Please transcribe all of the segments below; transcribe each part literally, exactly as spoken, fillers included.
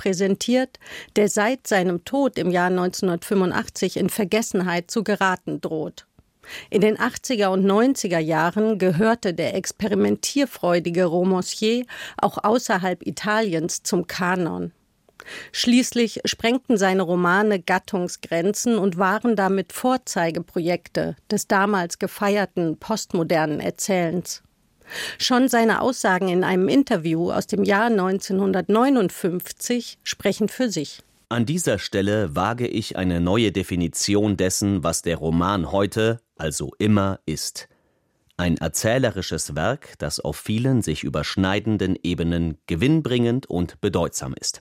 präsentiert, der seit seinem Tod im Jahr neunzehnhundertfünfundachtzig in Vergessenheit zu geraten droht. In den achtziger und neunziger Jahren gehörte der experimentierfreudige Romancier auch außerhalb Italiens zum Kanon. Schließlich sprengten seine Romane Gattungsgrenzen und waren damit Vorzeigeprojekte des damals gefeierten postmodernen Erzählens. Schon seine Aussagen in einem Interview aus dem Jahr neunzehnhundertneunundfünfzig sprechen für sich. An dieser Stelle wage ich eine neue Definition dessen, was der Roman heute, also immer, ist. Ein erzählerisches Werk, das auf vielen sich überschneidenden Ebenen gewinnbringend und bedeutsam ist.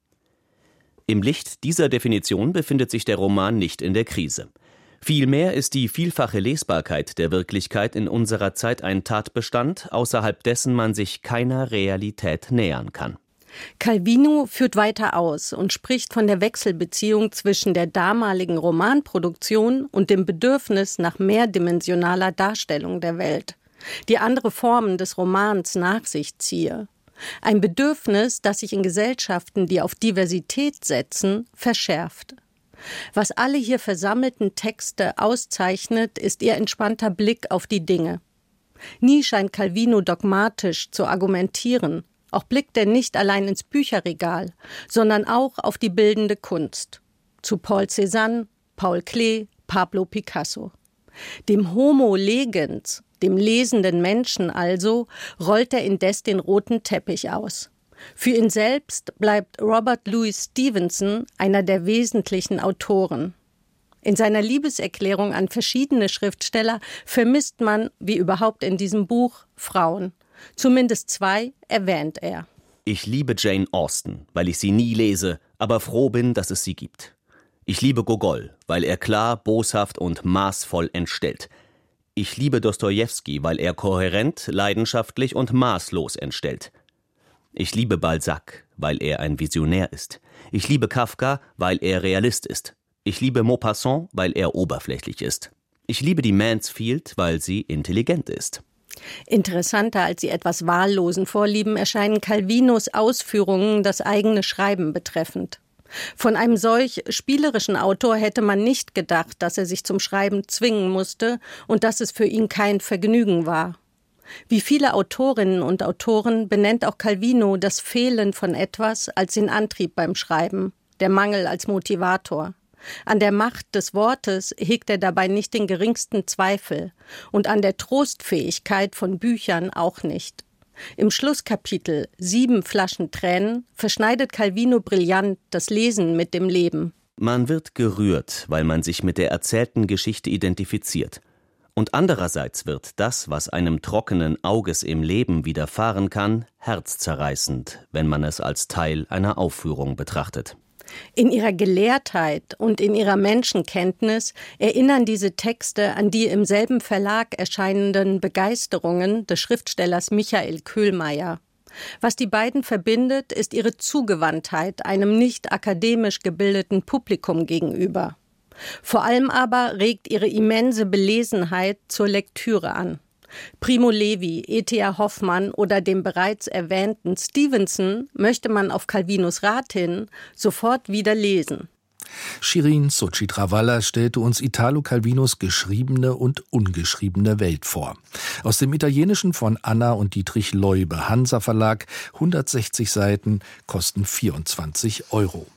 Im Licht dieser Definition befindet sich der Roman nicht in der Krise. Vielmehr ist die vielfache Lesbarkeit der Wirklichkeit in unserer Zeit ein Tatbestand, außerhalb dessen man sich keiner Realität nähern kann. Calvino führt weiter aus und spricht von der Wechselbeziehung zwischen der damaligen Romanproduktion und dem Bedürfnis nach mehrdimensionaler Darstellung der Welt, die andere Formen des Romans nach sich ziehe. Ein Bedürfnis, das sich in Gesellschaften, die auf Diversität setzen, verschärft. Was alle hier versammelten Texte auszeichnet, ist ihr entspannter Blick auf die Dinge. Nie scheint Calvino dogmatisch zu argumentieren. Auch blickt er nicht allein ins Bücherregal, sondern auch auf die bildende Kunst. Zu Paul Cézanne, Paul Klee, Pablo Picasso. Dem Homo legens, dem lesenden Menschen also, rollt er indes den roten Teppich aus. Für ihn selbst bleibt Robert Louis Stevenson einer der wesentlichen Autoren. In seiner Liebeserklärung an verschiedene Schriftsteller vermisst man, wie überhaupt in diesem Buch, Frauen. Zumindest zwei erwähnt er. Ich liebe Jane Austen, weil ich sie nie lese, aber froh bin, dass es sie gibt. Ich liebe Gogol, weil er klar, boshaft und maßvoll entstellt. Ich liebe Dostojewski, weil er kohärent, leidenschaftlich und maßlos entstellt. Ich liebe Balzac, weil er ein Visionär ist. Ich liebe Kafka, weil er Realist ist. Ich liebe Maupassant, weil er oberflächlich ist. Ich liebe die Mansfield, weil sie intelligent ist. Interessanter als die etwas wahllosen Vorlieben erscheinen Calvinos Ausführungen das eigene Schreiben betreffend. Von einem solch spielerischen Autor hätte man nicht gedacht, dass er sich zum Schreiben zwingen musste und dass es für ihn kein Vergnügen war. Wie viele Autorinnen und Autoren benennt auch Calvino das Fehlen von etwas als den Antrieb beim Schreiben, der Mangel als Motivator. An der Macht des Wortes hegt er dabei nicht den geringsten Zweifel und an der Trostfähigkeit von Büchern auch nicht. Im Schlusskapitel »Sieben Flaschen Tränen« verschneidet Calvino brillant das Lesen mit dem Leben. Man wird gerührt, weil man sich mit der erzählten Geschichte identifiziert. Und andererseits wird das, was einem trockenen Auges im Leben widerfahren kann, herzzerreißend, wenn man es als Teil einer Aufführung betrachtet. In ihrer Gelehrtheit und in ihrer Menschenkenntnis erinnern diese Texte an die im selben Verlag erscheinenden Begeisterungen des Schriftstellers Michael Köhlmeier. Was die beiden verbindet, ist ihre Zugewandtheit einem nicht akademisch gebildeten Publikum gegenüber. Vor allem aber regt ihre immense Belesenheit zur Lektüre an. Primo Levi, E T A Hoffmann oder dem bereits erwähnten Stevenson möchte man auf Calvinos Rat hin sofort wieder lesen. Shirin Sochitrawala stellte uns Italo Calvinos geschriebene und ungeschriebene Welt vor. Aus dem Italienischen von Anna und Dietrich Leube, Hansa Verlag, hundertsechzig Seiten, kosten vierundzwanzig Euro.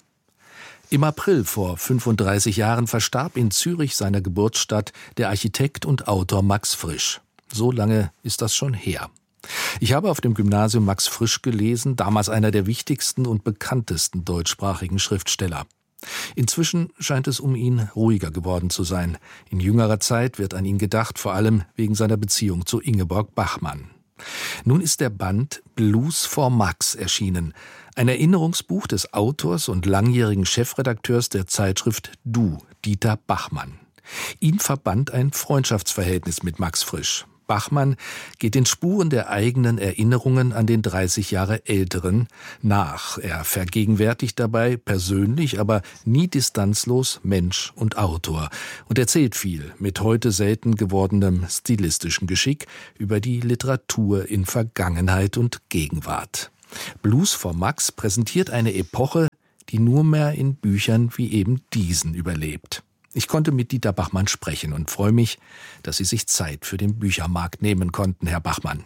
Im April vor fünfunddreißig Jahren verstarb in Zürich, seiner Geburtsstadt, der Architekt und Autor Max Frisch. So lange ist das schon her. Ich habe auf dem Gymnasium Max Frisch gelesen, damals einer der wichtigsten und bekanntesten deutschsprachigen Schriftsteller. Inzwischen scheint es um ihn ruhiger geworden zu sein. In jüngerer Zeit wird an ihn gedacht, vor allem wegen seiner Beziehung zu Ingeborg Bachmann. Nun ist der Band Blues for Max erschienen, ein Erinnerungsbuch des Autors und langjährigen Chefredakteurs der Zeitschrift Du, Dieter Bachmann. Ihn verband ein Freundschaftsverhältnis mit Max Frisch. Bachmann geht den Spuren der eigenen Erinnerungen an den dreißig Jahre Älteren nach. Er vergegenwärtigt dabei persönlich, aber nie distanzlos Mensch und Autor und erzählt viel mit heute selten gewordenem stilistischen Geschick über die Literatur in Vergangenheit und Gegenwart. Blues for Max präsentiert eine Epoche, die nur mehr in Büchern wie eben diesen überlebt. Ich konnte mit Dieter Bachmann sprechen und freue mich, dass Sie sich Zeit für den Büchermarkt nehmen konnten, Herr Bachmann.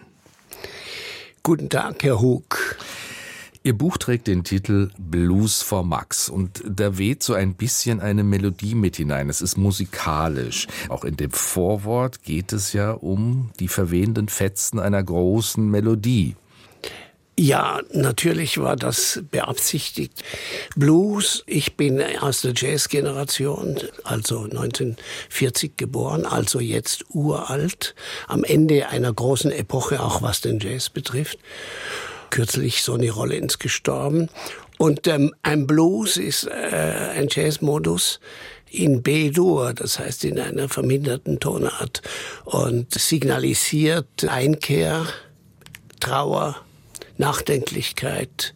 Guten Tag, Herr Hug. Ihr Buch trägt den Titel Blues for Max und da weht so ein bisschen eine Melodie mit hinein. Es ist musikalisch. Auch in dem Vorwort geht es ja um die verwehenden Fetzen einer großen Melodie. Ja, natürlich war das beabsichtigt. Blues, ich bin aus der Jazz-Generation, also neunzehnhundertvierzig geboren, also jetzt uralt, am Ende einer großen Epoche, auch was den Jazz betrifft. Kürzlich Sonny Rollins gestorben. Und ähm, ein Blues ist äh, ein Jazzmodus in B-Dur, das heißt in einer verminderten Tonart und signalisiert Einkehr, Trauer, Nachdenklichkeit,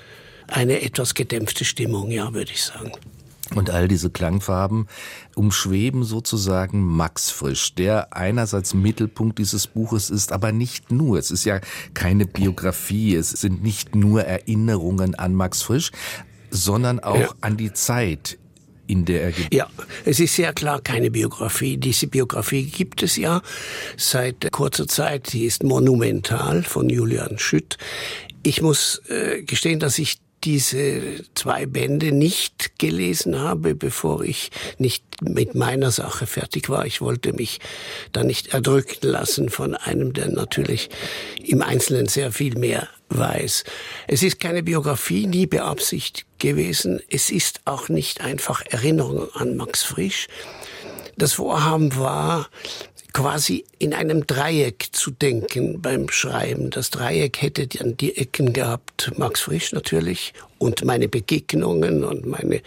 eine etwas gedämpfte Stimmung, ja, würde ich sagen. Und all diese Klangfarben umschweben sozusagen Max Frisch, der einerseits Mittelpunkt dieses Buches ist, aber nicht nur. Es ist ja keine Biografie, es sind nicht nur Erinnerungen an Max Frisch, sondern auch ja. an die Zeit, in der er gelebt hat. Ja, es ist sehr klar keine Biografie. Diese Biografie gibt es ja seit kurzer Zeit. Die ist monumental von Julian Schütt. Ich muss äh, gestehen, dass ich diese zwei Bände nicht gelesen habe, bevor ich nicht mit meiner Sache fertig war. Ich wollte mich da nicht erdrücken lassen von einem, der natürlich im Einzelnen sehr viel mehr weiß. Es ist keine Biografie, nie beabsichtigt gewesen. Es ist auch nicht einfach Erinnerung an Max Frisch. Das Vorhaben war, quasi in einem Dreieck zu denken beim Schreiben. Das Dreieck hätte dann die Ecken gehabt, Max Frisch natürlich, und meine Begegnungen und meine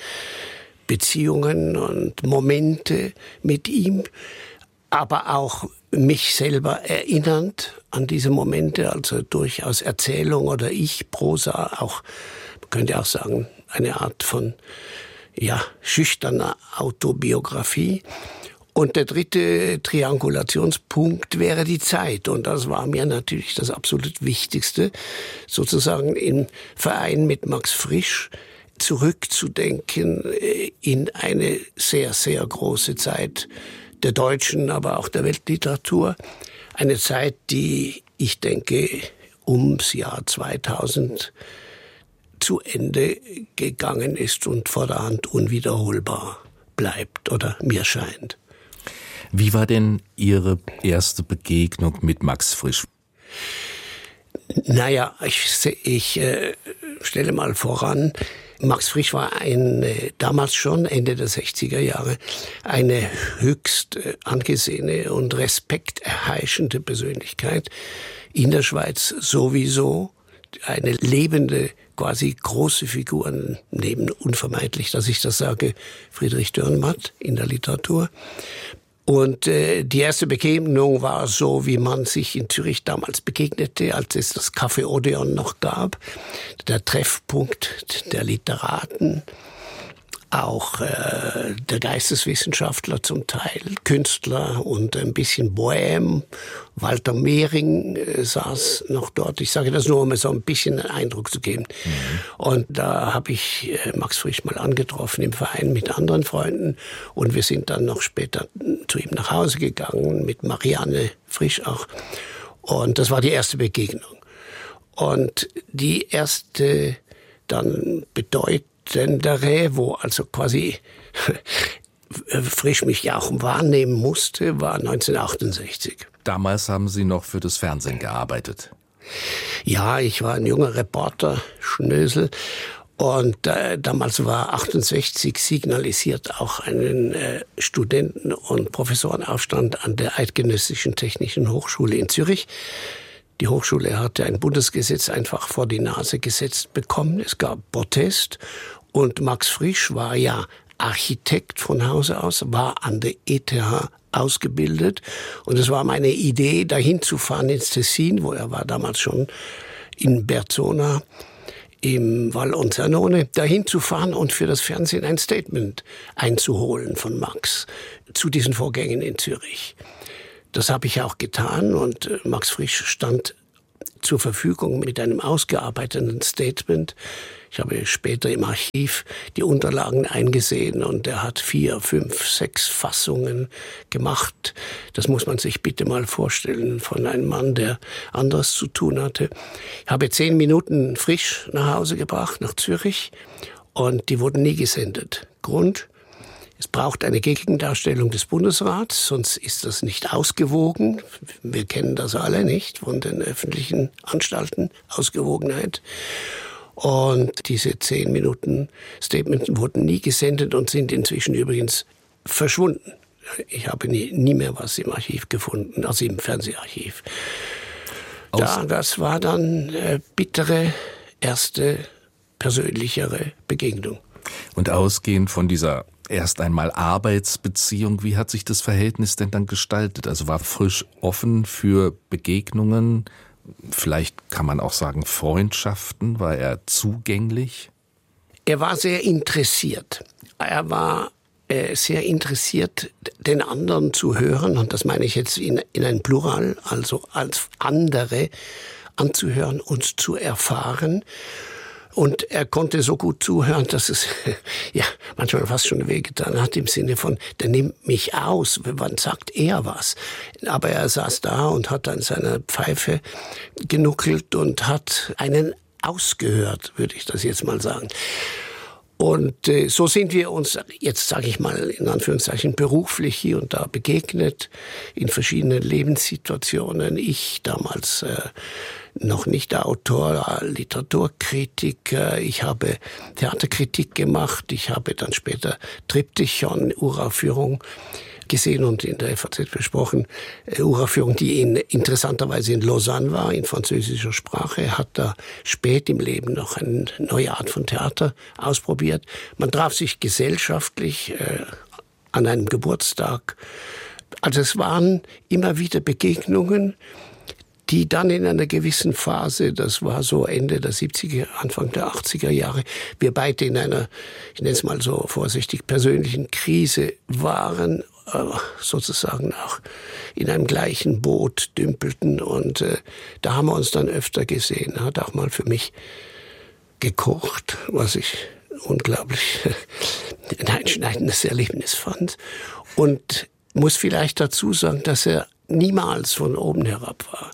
Beziehungen und Momente mit ihm, aber auch mich selber erinnernd an diese Momente, also durchaus Erzählung oder Ich-Prosa, auch, man könnte auch sagen, eine Art von, ja, schüchterner Autobiografie. Und der dritte Triangulationspunkt wäre die Zeit. Und das war mir natürlich das absolut Wichtigste, sozusagen im Verein mit Max Frisch zurückzudenken in eine sehr, sehr große Zeit der deutschen, aber auch der Weltliteratur. Eine Zeit, die, ich denke, ums Jahr zweitausend zu Ende gegangen ist und vorderhand unwiederholbar bleibt oder mir scheint. Wie war denn Ihre erste Begegnung mit Max Frisch? Naja, ich, ich äh, stelle mal voran, Max Frisch war ein, äh, damals schon, Ende der sechziger Jahre, eine höchst äh, angesehene und respekterheischende Persönlichkeit. In der Schweiz sowieso eine lebende, quasi große Figur, neben unvermeidlich, dass ich das sage, Friedrich Dürrenmatt in der Literatur. Und äh, die erste Begegnung war so, wie man sich in Zürich damals begegnete, als es das Café Odeon noch gab. Der Treffpunkt der Literaten, auch äh, der Geisteswissenschaftler zum Teil, Künstler und ein bisschen Bohème. Walter Mehring äh, saß noch dort. Ich sage das nur, um so ein bisschen einen Eindruck zu geben. Mhm. Und da habe ich äh, Max Frisch mal angetroffen im Verein mit anderen Freunden. Und wir sind dann noch später zu ihm nach Hause gegangen, mit Marianne Frisch auch. Und das war die erste Begegnung. Und die erste dann bedeutet, wo also quasi Frisch mich ja auch wahrnehmen musste, war neunzehnhundertachtundsechzig. Damals haben Sie noch für das Fernsehen gearbeitet. Ja, ich war ein junger Reporter, Schnösel. Und äh, damals war achtundsechzig signalisiert auch einen äh, Studenten- und Professorenaufstand an der Eidgenössischen Technischen Hochschule in Zürich. Die Hochschule hatte ein Bundesgesetz einfach vor die Nase gesetzt bekommen. Es gab Protest und Max Frisch war ja Architekt von Hause aus, war an der E T H ausgebildet. Und es war meine Idee, dahin zu fahren ins Tessin, wo er war damals schon in Berzona, im Val Onzanone, dahin zu fahren und für das Fernsehen ein Statement einzuholen von Max zu diesen Vorgängen in Zürich. Das habe ich auch getan und Max Frisch stand zur Verfügung mit einem ausgearbeiteten Statement. Ich habe später im Archiv die Unterlagen eingesehen und er hat vier, fünf, sechs Fassungen gemacht. Das muss man sich bitte mal vorstellen von einem Mann, der anderes zu tun hatte. Ich habe zehn Minuten frisch nach Hause gebracht, nach Zürich, und die wurden nie gesendet. Grund: Es braucht eine Gegendarstellung des Bundesrats, sonst ist das nicht ausgewogen. Wir kennen das alle nicht von den öffentlichen Anstalten, Ausgewogenheit. Und diese zehn Minuten Statements wurden nie gesendet und sind inzwischen übrigens verschwunden. Ich habe nie, nie mehr was im Archiv gefunden, also im Fernseharchiv. Da, das war dann äh, bittere, erste, persönlichere Begegnung. Und ausgehend von dieser erst einmal Arbeitsbeziehung, wie hat sich das Verhältnis denn dann gestaltet? Also war Frisch offen für Begegnungen? Vielleicht kann man auch sagen Freundschaften. War er zugänglich? Er war sehr interessiert. Er war äh, sehr interessiert, den anderen zu hören. Und das meine ich jetzt in, in ein Plural, also als andere anzuhören und zu erfahren. Und er konnte so gut zuhören, dass es ja manchmal fast schon wehgetan hat, im Sinne von, der nimmt mich aus, wann sagt er was? Aber er saß da und hat an seiner Pfeife genuckelt und hat einen ausgehört, würde ich das jetzt mal sagen. Und äh, so sind wir uns jetzt, sage ich mal, in Anführungszeichen beruflich hier und da begegnet, in verschiedenen Lebenssituationen. Ich damals äh, noch nicht der Autor, Literaturkritiker. Ich habe Theaterkritik gemacht. Ich habe dann später Triptychon, Uraufführung gesehen und in der F A Z besprochen. Uraufführung, die in, interessanterweise in Lausanne war, in französischer Sprache. Er hat da spät im Leben noch eine neue Art von Theater ausprobiert. Man traf sich gesellschaftlich äh, an einem Geburtstag. Also es waren immer wieder Begegnungen, die dann in einer gewissen Phase, das war so Ende der siebziger, Anfang der achtziger Jahre, wir beide in einer, ich nenne es mal so vorsichtig, persönlichen Krise waren, sozusagen auch in einem gleichen Boot dümpelten. Und äh, da haben wir uns dann öfter gesehen. Er hat auch mal für mich gekocht, was ich unglaublich ein einschneidendes Erlebnis fand. Und muss vielleicht dazu sagen, dass er niemals von oben herab war.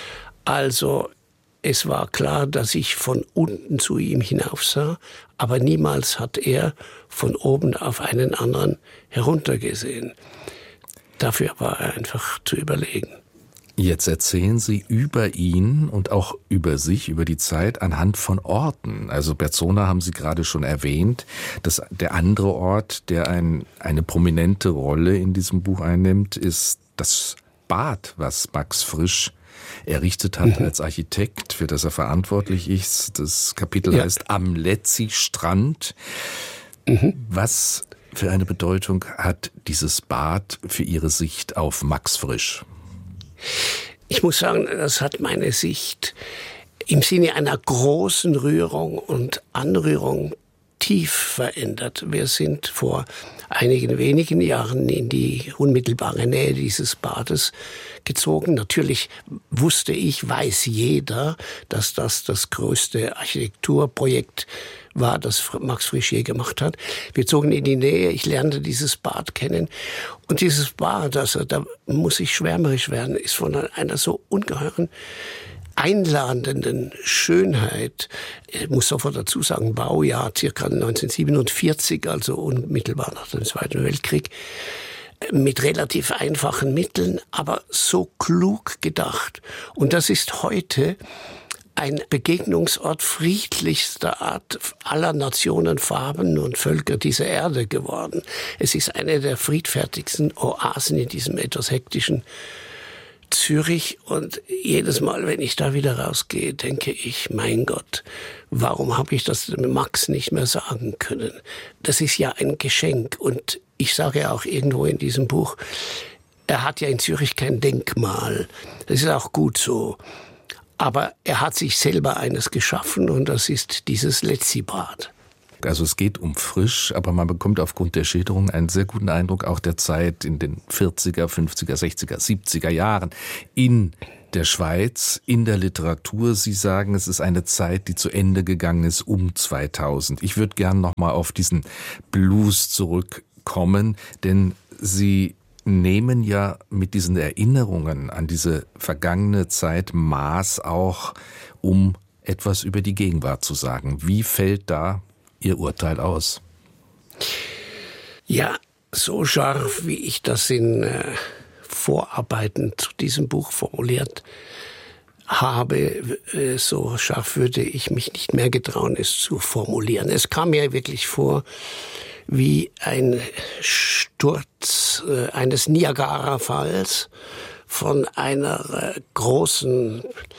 Also es war klar, dass ich von unten zu ihm hinaufsah, aber niemals hat er von oben auf einen anderen heruntergesehen. Dafür war er einfach zu überlegen. Jetzt erzählen Sie über ihn und auch über sich, über die Zeit anhand von Orten. Also Berzona haben Sie gerade schon erwähnt. Das, der andere Ort, der ein, eine prominente Rolle in diesem Buch einnimmt, ist das Bad, was Max Frisch errichtet hat mhm. als Architekt, für das er verantwortlich ist. Das Kapitel ja. heißt Am Letzi-Strand. Mhm. Was für eine Bedeutung hat dieses Bad für Ihre Sicht auf Max Frisch? Ich muss sagen, das hat meine Sicht im Sinne einer großen Rührung und Anrührung tief verändert. Wir sind vor einigen wenigen Jahren in die unmittelbare Nähe dieses Bades gezogen. Natürlich wusste ich, weiß jeder, dass das das größte Architekturprojekt war, das Max Frisch je gemacht hat. Wir zogen in die Nähe, ich lernte dieses Bad kennen. Und dieses Bad, also da muss ich schwärmerisch werden, ist von einer so ungeheuren einladenden Schönheit. Ich muss sofort dazu sagen, Baujahr circa neunzehnhundertsiebenundvierzig, also unmittelbar nach dem Zweiten Weltkrieg, mit relativ einfachen Mitteln, aber so klug gedacht. Und das ist heute ein Begegnungsort friedlichster Art aller Nationen, Farben und Völker dieser Erde geworden. Es ist eine der friedfertigsten Oasen in diesem etwas hektischen Zürich, und jedes Mal, wenn ich da wieder rausgehe, denke ich, mein Gott, warum habe ich das dem Max nicht mehr sagen können? Das ist ja ein Geschenk, und ich sage ja auch irgendwo in diesem Buch, er hat ja in Zürich kein Denkmal. Das ist auch gut so. Aber er hat sich selber eines geschaffen, und das ist dieses Letzi-Bad. Also es geht um Frisch, aber man bekommt aufgrund der Schilderung einen sehr guten Eindruck auch der Zeit in den vierziger, fünfziger, sechziger, siebziger Jahren in der Schweiz in der Literatur. Sie sagen, es ist eine Zeit, die zu Ende gegangen ist um zweitausend. Ich würde gern noch mal auf diesen Blues zurückkommen, denn Sie nehmen ja mit diesen Erinnerungen an diese vergangene Zeit Maß auch, um etwas über die Gegenwart zu sagen. Wie fällt da Ihr Urteil aus? Ja, so scharf, wie ich das in äh, Vorarbeiten zu diesem Buch formuliert habe, äh, so scharf würde ich mich nicht mehr getrauen, es zu formulieren. Es kam mir wirklich vor wie ein Sturz äh, eines Niagara-Falls von einer äh, großen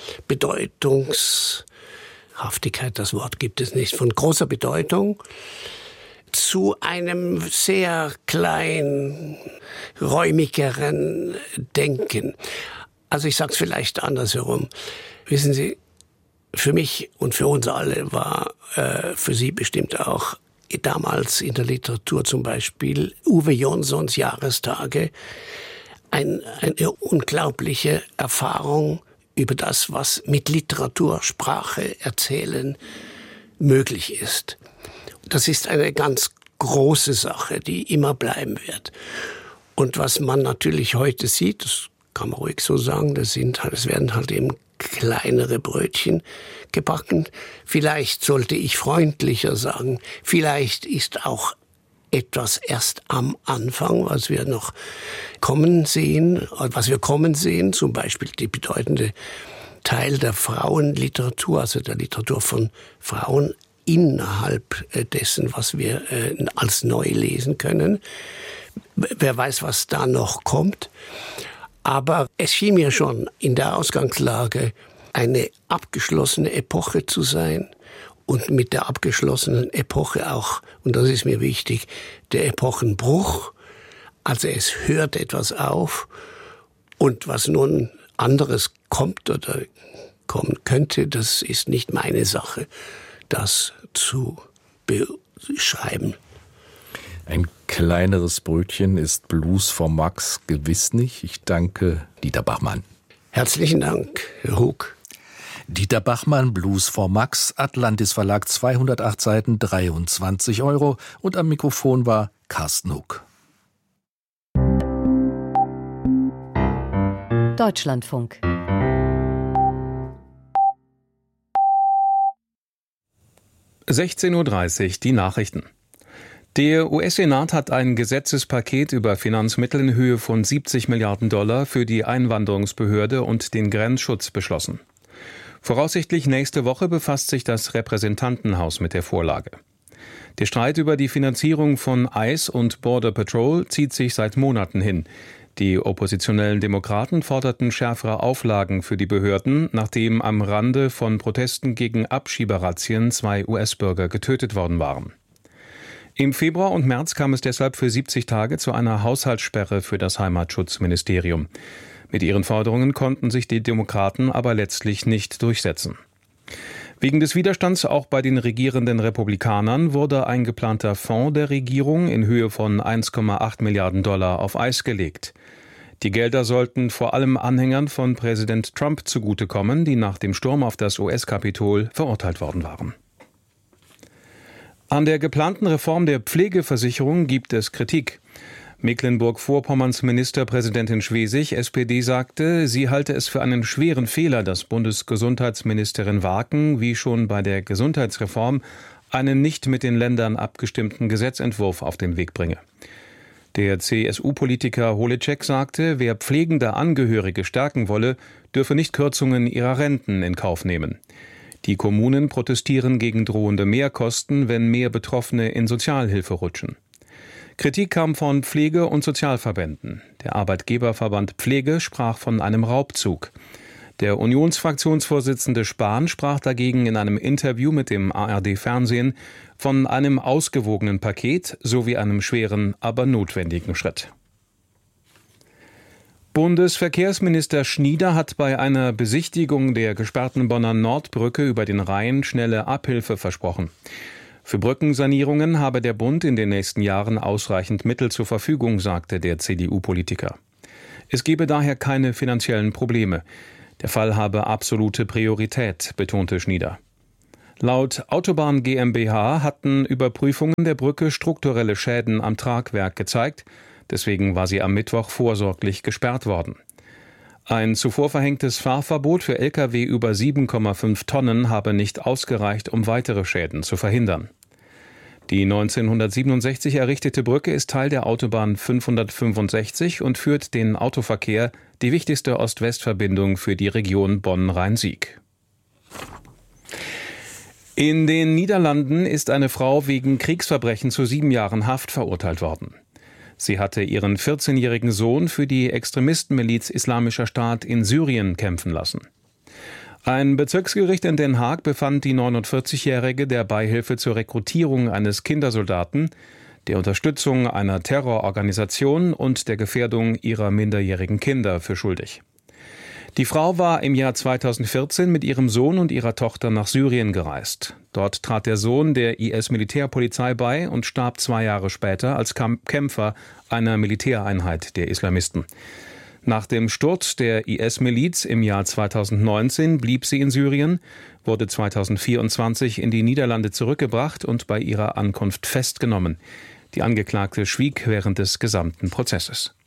Bedeutungshaftigkeit, das Wort gibt es nicht, von großer Bedeutung, zu einem sehr klein, räumigeren Denken. Also ich sage es vielleicht andersherum. Wissen Sie, für mich und für uns alle war, äh, für Sie bestimmt auch, damals in der Literatur zum Beispiel Uwe Jonssons Jahrestage, ein, eine unglaubliche Erfahrung über das, was mit Literatur, Sprache, Erzählen möglich ist. Das ist eine ganz große Sache, die immer bleiben wird. Und was man natürlich heute sieht, das kann man ruhig so sagen, das sind halt, es werden halt eben kleinere Brötchen gebacken. Vielleicht sollte ich freundlicher sagen, vielleicht ist auch etwas erst am Anfang, was wir noch kommen sehen, was wir kommen sehen, zum Beispiel die bedeutende Teil der Frauenliteratur, also der Literatur von Frauen, innerhalb dessen, was wir äh, als neu lesen können. Wer weiß, was da noch kommt. Aber es schien mir schon in der Ausgangslage eine abgeschlossene Epoche zu sein und mit der abgeschlossenen Epoche auch, und das ist mir wichtig, der Epochenbruch. Also es hört etwas auf und was nun anderes kommt oder kommen könnte, das ist nicht meine Sache, das zu beschreiben. Ein kleineres Brötchen ist Blues von Max gewiss nicht. Ich danke Dieter Bachmann. Herzlichen Dank, Herr Hug. Dieter Bachmann, Blues for Max, Atlantis Verlag, zweihundertacht Seiten, dreiundzwanzig Euro. Und am Mikrofon war Carsten Hug. Deutschlandfunk. sechzehn Uhr dreißig, die Nachrichten. Der U S-Senat hat ein Gesetzespaket über Finanzmittel in Höhe von siebzig Milliarden Dollar für die Einwanderungsbehörde und den Grenzschutz beschlossen. Voraussichtlich nächste Woche befasst sich das Repräsentantenhaus mit der Vorlage. Der Streit über die Finanzierung von ICE und Border Patrol zieht sich seit Monaten hin. Die oppositionellen Demokraten forderten schärfere Auflagen für die Behörden, nachdem am Rande von Protesten gegen Abschieberazzien zwei U S-Bürger getötet worden waren. Im Februar und März kam es deshalb für siebzig Tage zu einer Haushaltssperre für das Heimatschutzministerium. Mit ihren Forderungen konnten sich die Demokraten aber letztlich nicht durchsetzen. Wegen des Widerstands auch bei den regierenden Republikanern wurde ein geplanter Fonds der Regierung in Höhe von eins Komma acht Milliarden Dollar auf Eis gelegt. Die Gelder sollten vor allem Anhängern von Präsident Trump zugutekommen, die nach dem Sturm auf das U S-Kapitol verurteilt worden waren. An der geplanten Reform der Pflegeversicherung gibt es Kritik. Mecklenburg-Vorpommerns Ministerpräsidentin Schwesig, S P D, sagte, sie halte es für einen schweren Fehler, dass Bundesgesundheitsministerin Warken, wie schon bei der Gesundheitsreform, einen nicht mit den Ländern abgestimmten Gesetzentwurf auf den Weg bringe. Der C S U-Politiker Holecek sagte, wer pflegende Angehörige stärken wolle, dürfe nicht Kürzungen ihrer Renten in Kauf nehmen. Die Kommunen protestieren gegen drohende Mehrkosten, wenn mehr Betroffene in Sozialhilfe rutschen. Kritik kam von Pflege- und Sozialverbänden. Der Arbeitgeberverband Pflege sprach von einem Raubzug. Der Unionsfraktionsvorsitzende Spahn sprach dagegen in einem Interview mit dem A R D-Fernsehen von einem ausgewogenen Paket sowie einem schweren, aber notwendigen Schritt. Bundesverkehrsminister Schnieder hat bei einer Besichtigung der gesperrten Bonner Nordbrücke über den Rhein schnelle Abhilfe versprochen. Für Brückensanierungen habe der Bund in den nächsten Jahren ausreichend Mittel zur Verfügung, sagte der C D U-Politiker. Es gebe daher keine finanziellen Probleme. Der Fall habe absolute Priorität, betonte Schnieder. Laut Autobahn GmbH hatten Überprüfungen der Brücke strukturelle Schäden am Tragwerk gezeigt. Deswegen war sie am Mittwoch vorsorglich gesperrt worden. Ein zuvor verhängtes Fahrverbot für L K W über sieben Komma fünf Tonnen habe nicht ausgereicht, um weitere Schäden zu verhindern. Die neunzehnhundertsiebenundsechzig errichtete Brücke ist Teil der Autobahn fünfhundertfünfundsechzig und führt den Autoverkehr, die wichtigste Ost-West-Verbindung für die Region Bonn-Rhein-Sieg. In den Niederlanden ist eine Frau wegen Kriegsverbrechen zu sieben Jahren Haft verurteilt worden. Sie hatte ihren vierzehnjährigen Sohn für die Extremistenmiliz Islamischer Staat in Syrien kämpfen lassen. Ein Bezirksgericht in Den Haag befand die neunundvierzigjährige der Beihilfe zur Rekrutierung eines Kindersoldaten, der Unterstützung einer Terrororganisation und der Gefährdung ihrer minderjährigen Kinder für schuldig. Die Frau war im Jahr zweitausendvierzehn mit ihrem Sohn und ihrer Tochter nach Syrien gereist. Dort trat der Sohn der I S-Militärpolizei bei und starb zwei Jahre später als Kämpfer einer Militäreinheit der Islamisten. Nach dem Sturz der I S-Miliz im Jahr zweitausendneunzehn blieb sie in Syrien, wurde zweitausendvierundzwanzig in die Niederlande zurückgebracht und bei ihrer Ankunft festgenommen. Die Angeklagte schwieg während des gesamten Prozesses.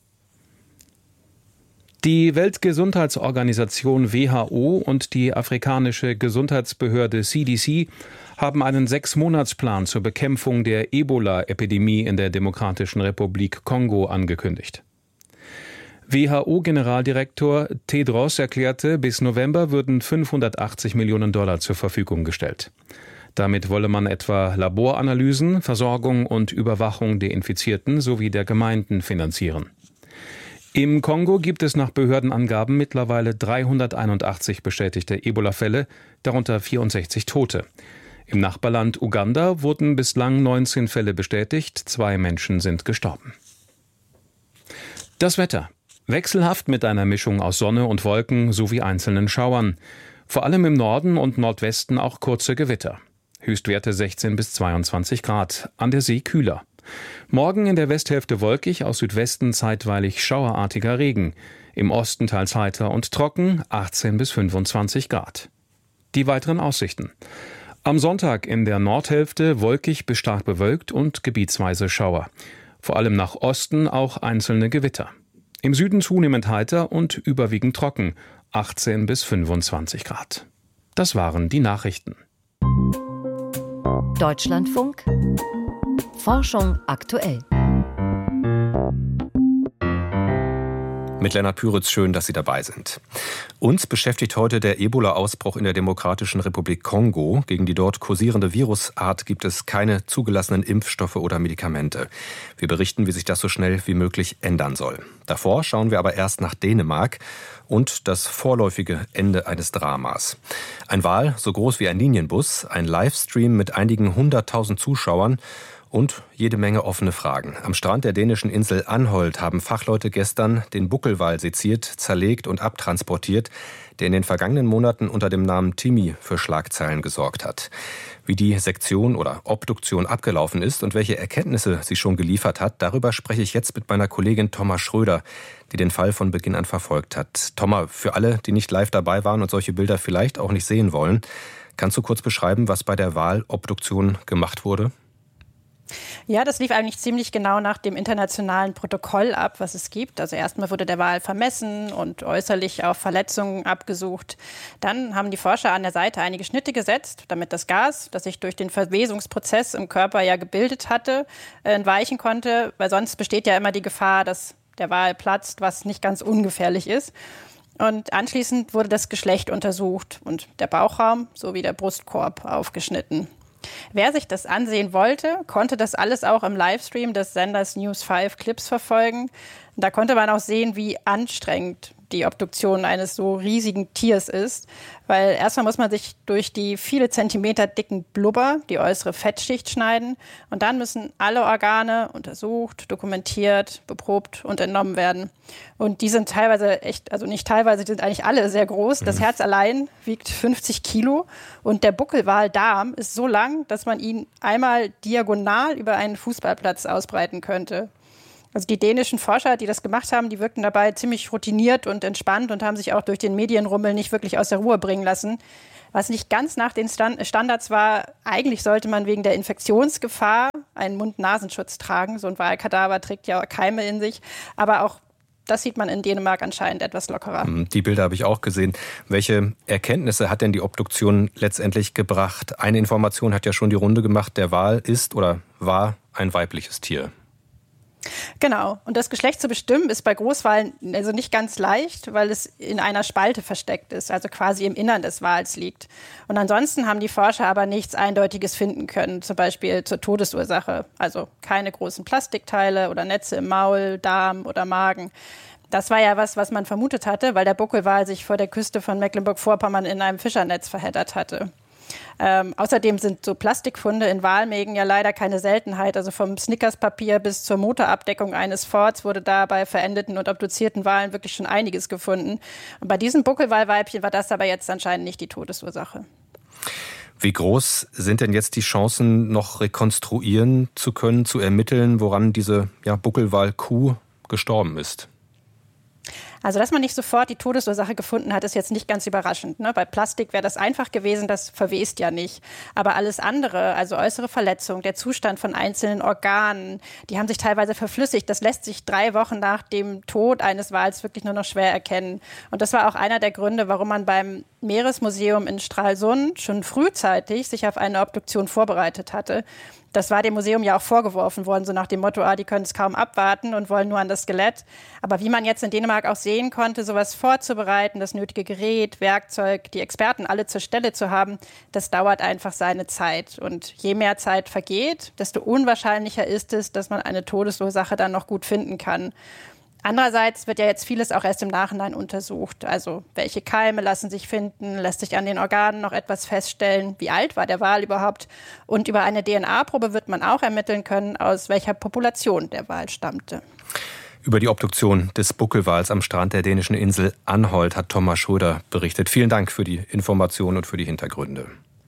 Die Weltgesundheitsorganisation W H O und die afrikanische Gesundheitsbehörde C D C haben einen Sechsmonatsplan zur Bekämpfung der Ebola-Epidemie in der Demokratischen Republik Kongo angekündigt. W H O-Generaldirektor Tedros erklärte, bis November würden fünfhundertachtzig Millionen Dollar zur Verfügung gestellt. Damit wolle man etwa Laboranalysen, Versorgung und Überwachung der Infizierten sowie der Gemeinden finanzieren. Im Kongo gibt es nach Behördenangaben mittlerweile dreihunderteinundachtzig bestätigte Ebola-Fälle, darunter vierundsechzig Tote. Im Nachbarland Uganda wurden bislang neunzehn Fälle bestätigt, zwei Menschen sind gestorben. Das Wetter. Wechselhaft mit einer Mischung aus Sonne und Wolken sowie einzelnen Schauern. Vor allem im Norden und Nordwesten auch kurze Gewitter. Höchstwerte sechzehn bis zweiundzwanzig Grad, an der See kühler. Morgen in der Westhälfte wolkig, aus Südwesten zeitweilig schauerartiger Regen. Im Osten teils heiter und trocken, achtzehn bis fünfundzwanzig Grad. Die weiteren Aussichten. Am Sonntag in der Nordhälfte wolkig bis stark bewölkt und gebietsweise Schauer. Vor allem nach Osten auch einzelne Gewitter. Im Süden zunehmend heiter und überwiegend trocken, achtzehn bis fünfundzwanzig Grad. Das waren die Nachrichten. Deutschlandfunk Forschung aktuell. Mit Lennart Püritz, schön, dass Sie dabei sind. Uns beschäftigt heute der Ebola-Ausbruch in der Demokratischen Republik Kongo. Gegen die dort kursierende Virusart gibt es keine zugelassenen Impfstoffe oder Medikamente. Wir berichten, wie sich das so schnell wie möglich ändern soll. Davor schauen wir aber erst nach Dänemark und das vorläufige Ende eines Dramas. Ein Wal so groß wie ein Linienbus, ein Livestream mit einigen hunderttausend Zuschauern und jede Menge offene Fragen. Am Strand der dänischen Insel Anholt haben Fachleute gestern den Buckelwal seziert, zerlegt und abtransportiert, der in den vergangenen Monaten unter dem Namen Timmy für Schlagzeilen gesorgt hat. Wie die Sektion oder Obduktion abgelaufen ist und welche Erkenntnisse sie schon geliefert hat, darüber spreche ich jetzt mit meiner Kollegin Thomas Schröder, die den Fall von Beginn an verfolgt hat. Thomas, für alle, die nicht live dabei waren und solche Bilder vielleicht auch nicht sehen wollen, kannst du kurz beschreiben, was bei der Walobduktion gemacht wurde? Ja, das lief eigentlich ziemlich genau nach dem internationalen Protokoll ab, was es gibt. Also erstmal wurde der Wal vermessen und äußerlich auf Verletzungen abgesucht. Dann haben die Forscher an der Seite einige Schnitte gesetzt, damit das Gas, das sich durch den Verwesungsprozess im Körper ja gebildet hatte, entweichen konnte. Weil sonst besteht ja immer die Gefahr, dass der Wal platzt, was nicht ganz ungefährlich ist. Und anschließend wurde das Geschlecht untersucht und der Bauchraum sowie der Brustkorb aufgeschnitten. Wer sich das ansehen wollte, konnte das alles auch im Livestream des Senders News fünf Clips verfolgen. Da konnte man auch sehen, wie anstrengend die Obduktion eines so riesigen Tiers ist. Weil erstmal muss man sich durch die viele Zentimeter dicken Blubber, die äußere Fettschicht, schneiden. Und dann müssen alle Organe untersucht, dokumentiert, beprobt und entnommen werden. Und die sind teilweise echt, also nicht teilweise, die sind eigentlich alle sehr groß. Das Herz allein wiegt fünfzig Kilo. Und der Buckelwaldarm ist so lang, dass man ihn einmal diagonal über einen Fußballplatz ausbreiten könnte. Also die dänischen Forscher, die das gemacht haben, die wirkten dabei ziemlich routiniert und entspannt und haben sich auch durch den Medienrummel nicht wirklich aus der Ruhe bringen lassen. Was nicht ganz nach den Standards war, eigentlich sollte man wegen der Infektionsgefahr einen Mund-Nasenschutz tragen. So ein Wahlkadaver trägt ja Keime in sich. Aber auch das sieht man in Dänemark anscheinend etwas lockerer. Die Bilder habe ich auch gesehen. Welche Erkenntnisse hat denn die Obduktion letztendlich gebracht? Eine Information hat ja schon die Runde gemacht, der Wal ist oder war ein weibliches Tier. Genau. Und das Geschlecht zu bestimmen ist bei Großwalen also nicht ganz leicht, weil es in einer Spalte versteckt ist, also quasi im Innern des Wals liegt. Und ansonsten haben die Forscher aber nichts Eindeutiges finden können, zum Beispiel zur Todesursache. Also keine großen Plastikteile oder Netze im Maul, Darm oder Magen. Das war ja was, was man vermutet hatte, weil der Buckelwal sich vor der Küste von Mecklenburg-Vorpommern in einem Fischernetz verheddert hatte. Ähm, außerdem sind so Plastikfunde in Walmägen ja leider keine Seltenheit. Also vom Snickerspapier bis zur Motorabdeckung eines Forts wurde da bei verendeten und obduzierten Walen wirklich schon einiges gefunden. Und bei diesem Buckelwalweibchen war das aber jetzt anscheinend nicht die Todesursache. Wie groß sind denn jetzt die Chancen, noch rekonstruieren zu können, zu ermitteln, woran diese ja, Buckelwal-Kuh gestorben ist? Also, dass man nicht sofort die Todesursache gefunden hat, ist jetzt nicht ganz überraschend. Ne? Bei Plastik wäre das einfach gewesen, das verwest ja nicht. Aber alles andere, also äußere Verletzung, der Zustand von einzelnen Organen, die haben sich teilweise verflüssigt. Das lässt sich drei Wochen nach dem Tod eines Wals wirklich nur noch schwer erkennen. Und das war auch einer der Gründe, warum man beim Meeresmuseum in Stralsund schon frühzeitig sich auf eine Obduktion vorbereitet hatte. Das war dem Museum ja auch vorgeworfen worden, so nach dem Motto, ah, die können es kaum abwarten und wollen nur an das Skelett. Aber wie man jetzt in Dänemark auch sehen konnte, sowas vorzubereiten, das nötige Gerät, Werkzeug, die Experten alle zur Stelle zu haben, das dauert einfach seine Zeit. Und je mehr Zeit vergeht, desto unwahrscheinlicher ist es, dass man eine Todesursache dann noch gut finden kann. Andererseits wird ja jetzt vieles auch erst im Nachhinein untersucht. Also welche Keime lassen sich finden, lässt sich an den Organen noch etwas feststellen, wie alt war der Wal überhaupt. Und über eine D N A-Probe wird man auch ermitteln können, aus welcher Population der Wal stammte. Über die Obduktion des Buckelwals am Strand der dänischen Insel Anholt hat Thomas Schröder berichtet. Vielen Dank für die Informationen und für die Hintergründe.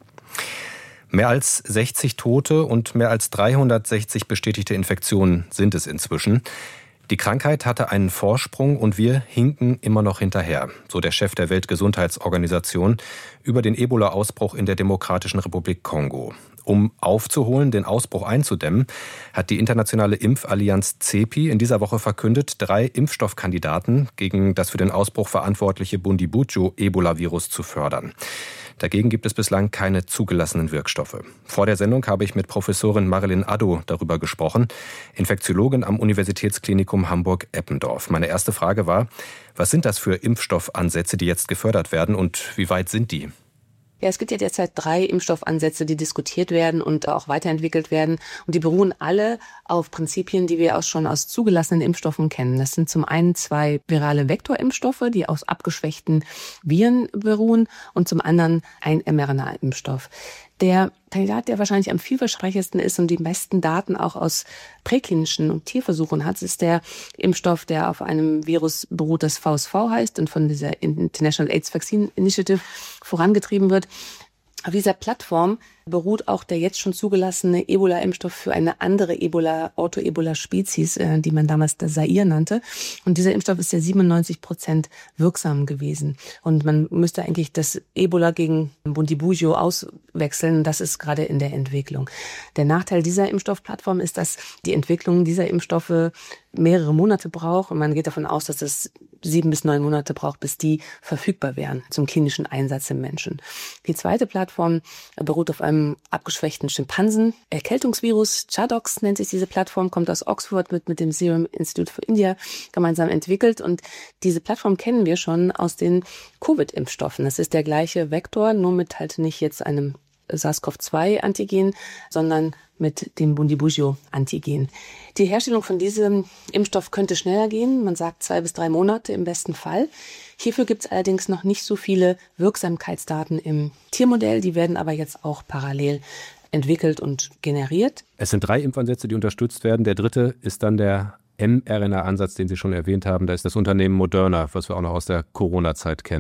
Mehr als sechzig Tote und mehr als dreihundertsechzig bestätigte Infektionen sind es inzwischen. Die Krankheit hatte einen Vorsprung und wir hinken immer noch hinterher, so der Chef der Weltgesundheitsorganisation über den Ebola-Ausbruch in der Demokratischen Republik Kongo. Um aufzuholen, den Ausbruch einzudämmen, hat die internationale Impfallianz CEPI in dieser Woche verkündet, drei Impfstoffkandidaten gegen das für den Ausbruch verantwortliche Bundibugyo-Ebola-Virus zu fördern. Dagegen gibt es bislang keine zugelassenen Wirkstoffe. Vor der Sendung habe ich mit Professorin Marilyn Addo darüber gesprochen, Infektiologin am Universitätsklinikum Hamburg-Eppendorf. Meine erste Frage war, was sind das für Impfstoffansätze, die jetzt gefördert werden und wie weit sind die? Ja, es gibt ja derzeit drei Impfstoffansätze, die diskutiert werden und auch weiterentwickelt werden. Und die beruhen alle auf Prinzipien, die wir auch schon aus zugelassenen Impfstoffen kennen. Das sind zum einen zwei virale Vektorimpfstoffe, die aus abgeschwächten Viren beruhen, und zum anderen ein mRNA-Impfstoff. Der Kandidat, der wahrscheinlich am vielversprechendsten ist und die besten Daten auch aus präklinischen und Tierversuchen hat, ist der Impfstoff, der auf einem Virus beruht, das V S V heißt und von dieser International AIDS Vaccine Initiative vorangetrieben wird. Auf dieser Plattform beruht auch der jetzt schon zugelassene Ebola-Impfstoff für eine andere Ebola, Ortho-Ebola-Spezies, die man damals das Zaire nannte. Und dieser Impfstoff ist ja siebenundneunzig Prozent wirksam gewesen. Und man müsste eigentlich das Ebola gegen Bundibugyo auswechseln. Das ist gerade in der Entwicklung. Der Nachteil dieser Impfstoffplattform ist, dass die Entwicklung dieser Impfstoffe mehrere Monate braucht. Und man geht davon aus, dass es sieben bis neun Monate braucht, bis die verfügbar wären zum klinischen Einsatz im Menschen. Die zweite Plattform beruht auf einem abgeschwächten Schimpansen. Erkältungsvirus, Chadox nennt sich diese Plattform, kommt aus Oxford, wird mit dem Serum Institute for India gemeinsam entwickelt. Und diese Plattform kennen wir schon aus den Covid-Impfstoffen. Das ist der gleiche Vektor, nur mit halt nicht jetzt einem SARS-C o V zwei Antigen, sondern mit dem Bundibugyo-Antigen. Die Herstellung von diesem Impfstoff könnte schneller gehen. Man sagt zwei bis drei Monate im besten Fall. Hierfür gibt es allerdings noch nicht so viele Wirksamkeitsdaten im Tiermodell. Die werden aber jetzt auch parallel entwickelt und generiert. Es sind drei Impfansätze, die unterstützt werden. Der dritte ist dann der mRNA-Ansatz, den Sie schon erwähnt haben. Da ist das Unternehmen Moderna, was wir auch noch aus der Corona-Zeit kennen,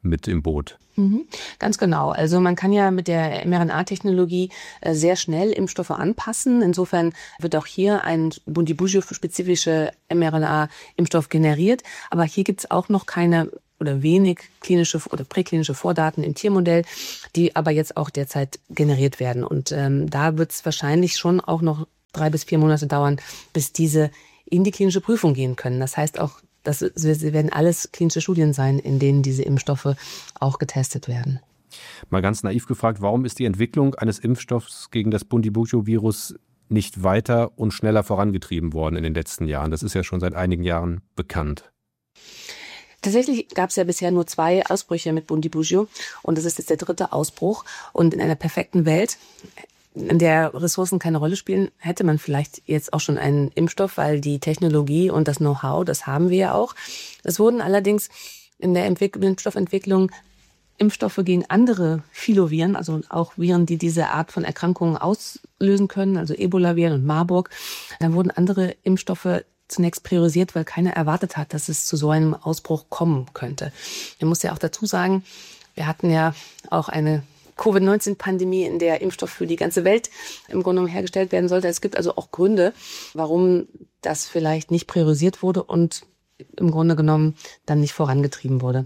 mit im Boot. Mhm, ganz genau. Also man kann ja mit der mRNA-Technologie äh, sehr schnell Impfstoffe anpassen. Insofern wird auch hier ein Bundibugyo-spezifischer mRNA-Impfstoff generiert. Aber hier gibt es auch noch keine oder wenig klinische oder präklinische Vordaten im Tiermodell, die aber jetzt auch derzeit generiert werden. Und ähm, da wird es wahrscheinlich schon auch noch drei bis vier Monate dauern, bis diese in die klinische Prüfung gehen können. Das heißt auch, das werden alles klinische Studien sein, in denen diese Impfstoffe auch getestet werden. Mal ganz naiv gefragt, warum ist die Entwicklung eines Impfstoffs gegen das Bundibugyo-Virus nicht weiter und schneller vorangetrieben worden in den letzten Jahren? Das ist ja schon seit einigen Jahren bekannt. Tatsächlich gab es ja bisher nur zwei Ausbrüche mit Bundibugyo und das ist jetzt der dritte Ausbruch. Und in einer perfekten Welt, in der Ressourcen keine Rolle spielen, hätte man vielleicht jetzt auch schon einen Impfstoff, weil die Technologie und das Know-how, das haben wir ja auch. Es wurden allerdings in der Entwick- Impfstoffentwicklung Impfstoffe gegen andere Filoviren, also auch Viren, die diese Art von Erkrankungen auslösen können, also Ebola-Viren und Marburg. Dann wurden andere Impfstoffe zunächst priorisiert, weil keiner erwartet hat, dass es zu so einem Ausbruch kommen könnte. Man muss ja auch dazu sagen, wir hatten ja auch eine Covid neunzehn Pandemie, in der Impfstoff für die ganze Welt im Grunde genommen hergestellt werden sollte. Es gibt also auch Gründe, warum das vielleicht nicht priorisiert wurde und im Grunde genommen dann nicht vorangetrieben wurde.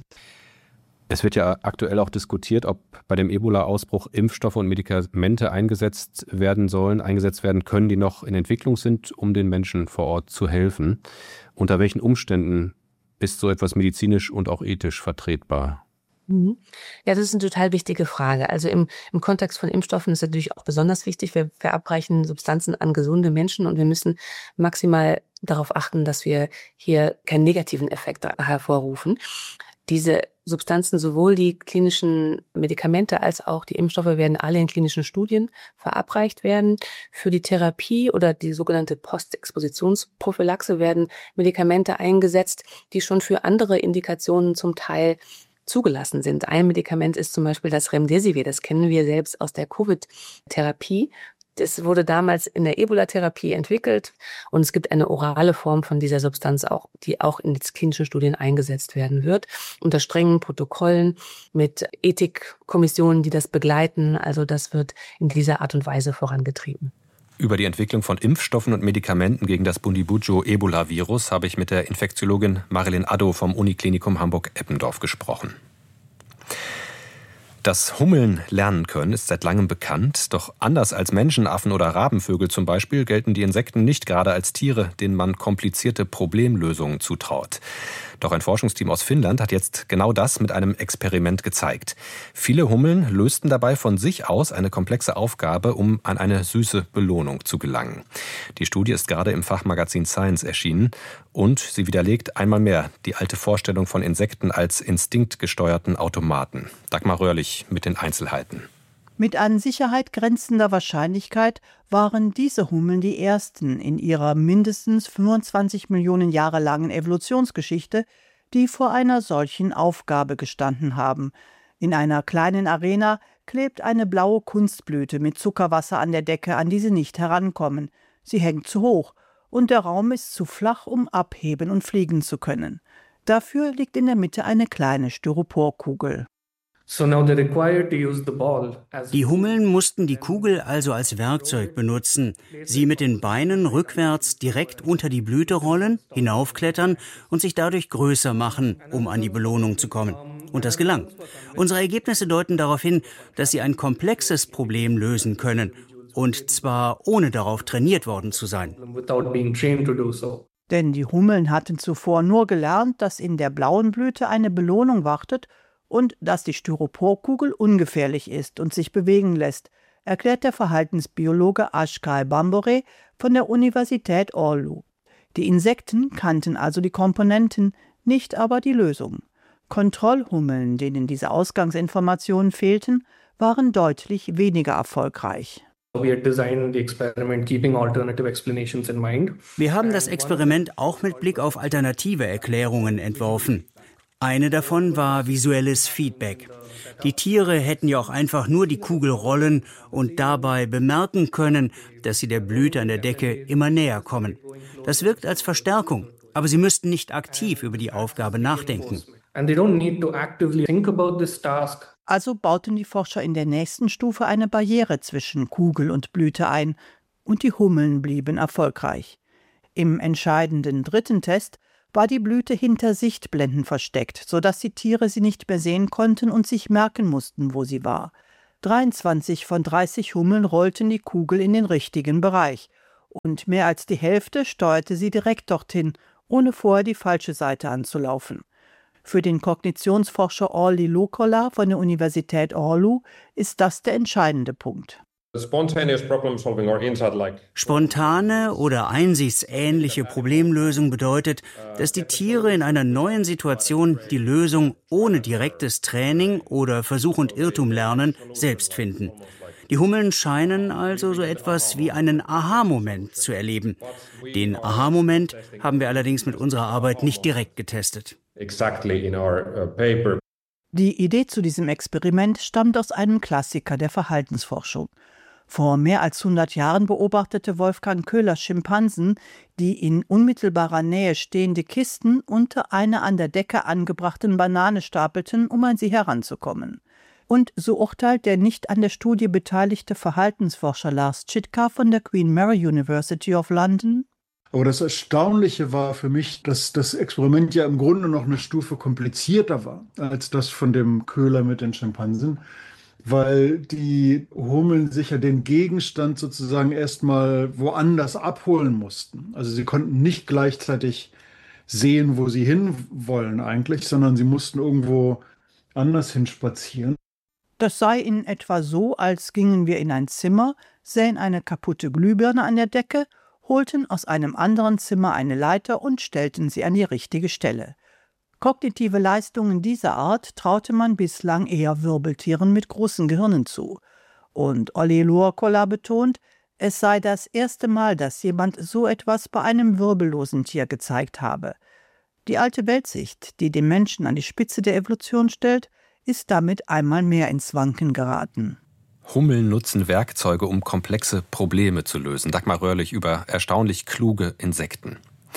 Es wird ja aktuell auch diskutiert, ob bei dem Ebola-Ausbruch Impfstoffe und Medikamente eingesetzt werden sollen, eingesetzt werden können, die noch in Entwicklung sind, um den Menschen vor Ort zu helfen. Unter welchen Umständen ist so etwas medizinisch und auch ethisch vertretbar? Ja, das ist eine total wichtige Frage. Also im, im Kontext von Impfstoffen ist natürlich auch besonders wichtig, wir verabreichen Substanzen an gesunde Menschen und wir müssen maximal darauf achten, dass wir hier keinen negativen Effekt hervorrufen. Diese Substanzen, sowohl die klinischen Medikamente als auch die Impfstoffe, werden alle in klinischen Studien verabreicht werden. Für die Therapie oder die sogenannte Postexpositionsprophylaxe werden Medikamente eingesetzt, die schon für andere Indikationen zum Teil zugelassen sind. Ein Medikament ist zum Beispiel das Remdesivir. Das kennen wir selbst aus der Covid-Therapie. Das wurde damals in der Ebola-Therapie entwickelt und es gibt eine orale Form von dieser Substanz, auch, die auch in klinischen Studien eingesetzt werden wird, unter strengen Protokollen mit Ethikkommissionen, die das begleiten. Also das wird in dieser Art und Weise vorangetrieben. Über die Entwicklung von Impfstoffen und Medikamenten gegen das Bundibugyo-Ebola-Virus habe ich mit der Infektiologin Marilyn Addo vom Uniklinikum Hamburg-Eppendorf gesprochen. Dass Hummeln lernen können, ist seit langem bekannt. Doch anders als Menschen, Affen oder Rabenvögel zum Beispiel, gelten die Insekten nicht gerade als Tiere, denen man komplizierte Problemlösungen zutraut. Doch ein Forschungsteam aus Finnland hat jetzt genau das mit einem Experiment gezeigt. Viele Hummeln lösten dabei von sich aus eine komplexe Aufgabe, um an eine süße Belohnung zu gelangen. Die Studie ist gerade im Fachmagazin Science erschienen und sie widerlegt einmal mehr die alte Vorstellung von Insekten als instinktgesteuerten Automaten. Dagmar Röhrlich mit den Einzelheiten. Mit an Sicherheit grenzender Wahrscheinlichkeit waren diese Hummeln die ersten in ihrer mindestens fünfundzwanzig Millionen Jahre langen Evolutionsgeschichte, die vor einer solchen Aufgabe gestanden haben. In einer kleinen Arena klebt eine blaue Kunstblüte mit Zuckerwasser an der Decke, an die sie nicht herankommen. Sie hängt zu hoch und der Raum ist zu flach, um abheben und fliegen zu können. Dafür liegt in der Mitte eine kleine Styroporkugel. Die Hummeln mussten die Kugel also als Werkzeug benutzen, sie mit den Beinen rückwärts direkt unter die Blüte rollen, hinaufklettern und sich dadurch größer machen, um an die Belohnung zu kommen. Und das gelang. Unsere Ergebnisse deuten darauf hin, dass sie ein komplexes Problem lösen können, und zwar ohne darauf trainiert worden zu sein. Denn die Hummeln hatten zuvor nur gelernt, dass in der blauen Blüte eine Belohnung wartet und dass die Styroporkugel ungefährlich ist und sich bewegen lässt, erklärt der Verhaltensbiologe Ashkal Bambore von der Universität Oulu. Die Insekten kannten also die Komponenten, nicht aber die Lösung. Kontrollhummeln, denen diese Ausgangsinformationen fehlten, waren deutlich weniger erfolgreich. Wir haben das Experiment auch mit Blick auf alternative Erklärungen entworfen. Eine davon war visuelles Feedback. Die Tiere hätten ja auch einfach nur die Kugel rollen und dabei bemerken können, dass sie der Blüte an der Decke immer näher kommen. Das wirkt als Verstärkung, aber sie müssten nicht aktiv über die Aufgabe nachdenken. And they don't need to actively think about this task. Also bauten die Forscher in der nächsten Stufe eine Barriere zwischen Kugel und Blüte ein, und die Hummeln blieben erfolgreich. Im entscheidenden dritten Test war die Blüte hinter Sichtblenden versteckt, sodass die Tiere sie nicht mehr sehen konnten und sich merken mussten, wo sie war. dreiundzwanzig von dreißig Hummeln rollten die Kugel in den richtigen Bereich, und mehr als die Hälfte steuerte sie direkt dorthin, ohne vorher die falsche Seite anzulaufen. Für den Kognitionsforscher Olli Lukola von der Universität Oulu ist das der entscheidende Punkt. Spontane oder einsichtsähnliche Problemlösung bedeutet, dass die Tiere in einer neuen Situation die Lösung ohne direktes Training oder Versuch und Irrtum lernen selbst finden. Die Hummeln scheinen also so etwas wie einen Aha-Moment zu erleben. Den Aha-Moment haben wir allerdings mit unserer Arbeit nicht direkt getestet. Die Idee zu diesem Experiment stammt aus einem Klassiker der Verhaltensforschung. Vor mehr als hundert Jahren beobachtete Wolfgang Köhler Schimpansen, die in unmittelbarer Nähe stehende Kisten unter einer an der Decke angebrachten Banane stapelten, um an sie heranzukommen. Und so urteilt der nicht an der Studie beteiligte Verhaltensforscher Lars Chitka von der Queen Mary University of London: Aber das Erstaunliche war für mich, dass das Experiment ja im Grunde noch eine Stufe komplizierter war als das von dem Köhler mit den Schimpansen, weil die Hummeln sich ja den Gegenstand sozusagen erstmal woanders abholen mussten. Also sie konnten nicht gleichzeitig sehen, wo sie hinwollen eigentlich, sondern sie mussten irgendwo anders hinspazieren. Das sei in etwa so, als gingen wir in ein Zimmer, sähen eine kaputte Glühbirne an der Decke, holten aus einem anderen Zimmer eine Leiter und stellten sie an die richtige Stelle. Kognitive Leistungen dieser Art traute man bislang eher Wirbeltieren mit großen Gehirnen zu. Und Olli Luokola betont, es sei das erste Mal, dass jemand so etwas bei einem wirbellosen Tier gezeigt habe. Die alte Weltsicht, die den Menschen an die Spitze der Evolution stellt, ist damit einmal mehr ins Wanken geraten. Hummeln nutzen Werkzeuge, um komplexe Probleme zu lösen. Dagmar Röhrlich über erstaunlich kluge Insekten.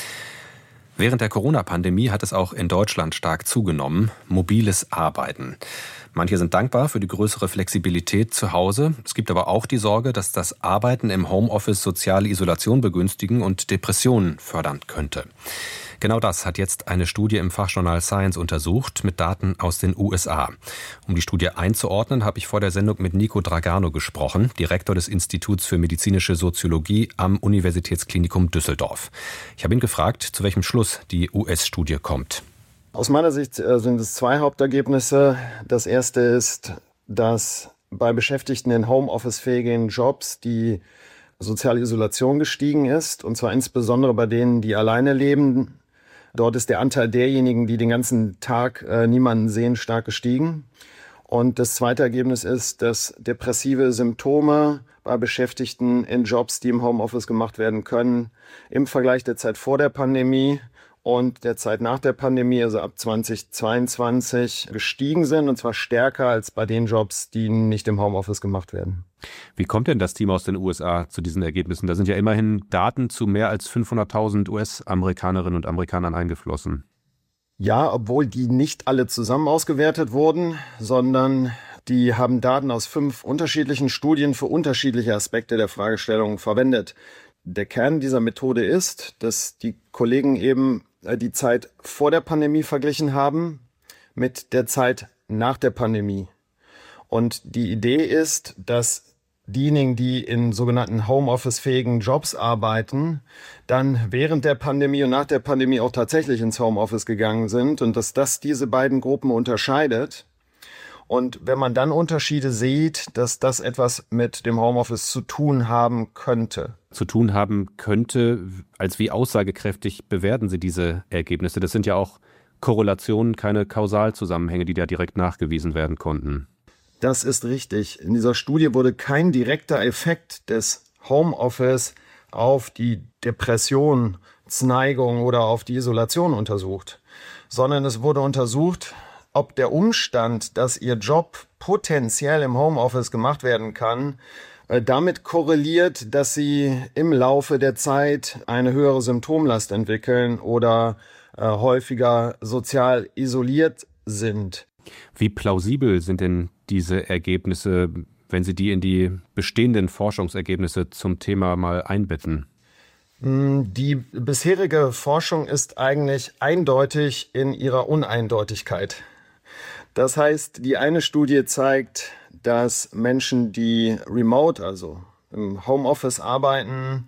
Während der Corona-Pandemie hat es auch in Deutschland stark zugenommen, mobiles Arbeiten. Manche sind dankbar für die größere Flexibilität zu Hause. Es gibt aber auch die Sorge, dass das Arbeiten im Homeoffice soziale Isolation begünstigen und Depressionen fördern könnte. Genau das hat jetzt eine Studie im Fachjournal Science untersucht mit Daten aus den U S A. Um die Studie einzuordnen, habe ich vor der Sendung mit Nico Dragano gesprochen, Direktor des Instituts für medizinische Soziologie am Universitätsklinikum Düsseldorf. Ich habe ihn gefragt, zu welchem Schluss die U S-Studie kommt. Aus meiner Sicht sind es zwei Hauptergebnisse. Das erste ist, dass bei Beschäftigten in Homeoffice-fähigen Jobs die soziale Isolation gestiegen ist, und zwar insbesondere bei denen, die alleine leben. Dort ist der Anteil derjenigen, die den ganzen Tag äh, niemanden sehen, stark gestiegen. Und das zweite Ergebnis ist, dass depressive Symptome bei Beschäftigten in Jobs, die im Homeoffice gemacht werden können, im Vergleich der Zeit vor der Pandemie und der Zeit nach der Pandemie, also ab zweitausendzweiundzwanzig, gestiegen sind, und zwar stärker als bei den Jobs, die nicht im Homeoffice gemacht werden. Wie kommt denn das Team aus den U S A zu diesen Ergebnissen? Da sind ja immerhin Daten zu mehr als fünfhunderttausend U S-Amerikanerinnen und Amerikanern eingeflossen. Ja, obwohl die nicht alle zusammen ausgewertet wurden, sondern die haben Daten aus fünf unterschiedlichen Studien für unterschiedliche Aspekte der Fragestellung verwendet. Der Kern dieser Methode ist, dass die Kollegen eben die Zeit vor der Pandemie verglichen haben mit der Zeit nach der Pandemie. Und die Idee ist, dass diejenigen, die in sogenannten Homeoffice-fähigen Jobs arbeiten, dann während der Pandemie und nach der Pandemie auch tatsächlich ins Homeoffice gegangen sind und dass das diese beiden Gruppen unterscheidet. Und wenn man dann Unterschiede sieht, dass das etwas mit dem Homeoffice zu tun haben könnte. Zu tun haben könnte, als wie aussagekräftig bewerten Sie diese Ergebnisse? Das sind ja auch Korrelationen, keine Kausalzusammenhänge, die da direkt nachgewiesen werden konnten. Das ist richtig. In dieser Studie wurde kein direkter Effekt des Homeoffice auf die Depressionsneigung oder auf die Isolation untersucht, sondern es wurde untersucht, ob der Umstand, dass Ihr Job potenziell im Homeoffice gemacht werden kann, damit korreliert, dass Sie im Laufe der Zeit eine höhere Symptomlast entwickeln oder äh, häufiger sozial isoliert sind. Wie plausibel sind denn diese Ergebnisse, wenn Sie die in die bestehenden Forschungsergebnisse zum Thema mal einbetten? Die bisherige Forschung ist eigentlich eindeutig in ihrer Uneindeutigkeit. Das heißt, die eine Studie zeigt, dass Menschen, die remote, also im Homeoffice arbeiten,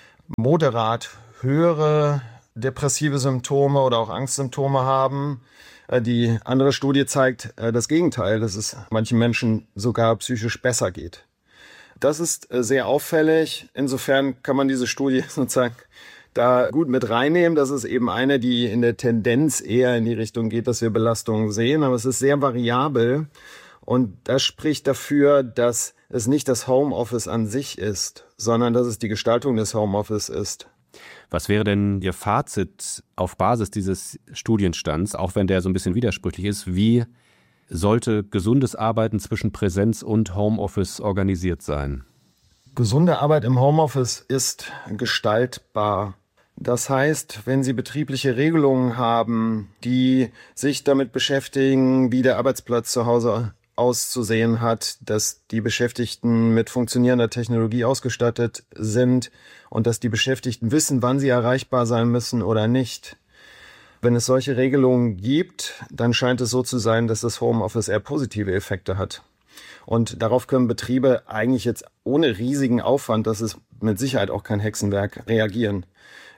moderat höhere depressive Symptome oder auch Angstsymptome haben. Die andere Studie zeigt das Gegenteil, dass es manchen Menschen sogar psychisch besser geht. Das ist sehr auffällig. Insofern kann man diese Studie sozusagen da gut mit reinnehmen. Das ist eben eine, die in der Tendenz eher in die Richtung geht, dass wir Belastungen sehen. Aber es ist sehr variabel. Und das spricht dafür, dass es nicht das Homeoffice an sich ist, sondern dass es die Gestaltung des Homeoffice ist. Was wäre denn Ihr Fazit auf Basis dieses Studienstands, auch wenn der so ein bisschen widersprüchlich ist? Wie sollte gesundes Arbeiten zwischen Präsenz und Homeoffice organisiert sein? Gesunde Arbeit im Homeoffice ist gestaltbar. Das heißt, wenn Sie betriebliche Regelungen haben, die sich damit beschäftigen, wie der Arbeitsplatz zu Hause auszusehen hat, dass die Beschäftigten mit funktionierender Technologie ausgestattet sind und dass die Beschäftigten wissen, wann sie erreichbar sein müssen oder nicht. Wenn es solche Regelungen gibt, dann scheint es so zu sein, dass das Homeoffice eher positive Effekte hat. Und darauf können Betriebe eigentlich jetzt ohne riesigen Aufwand, das ist mit Sicherheit auch kein Hexenwerk, reagieren.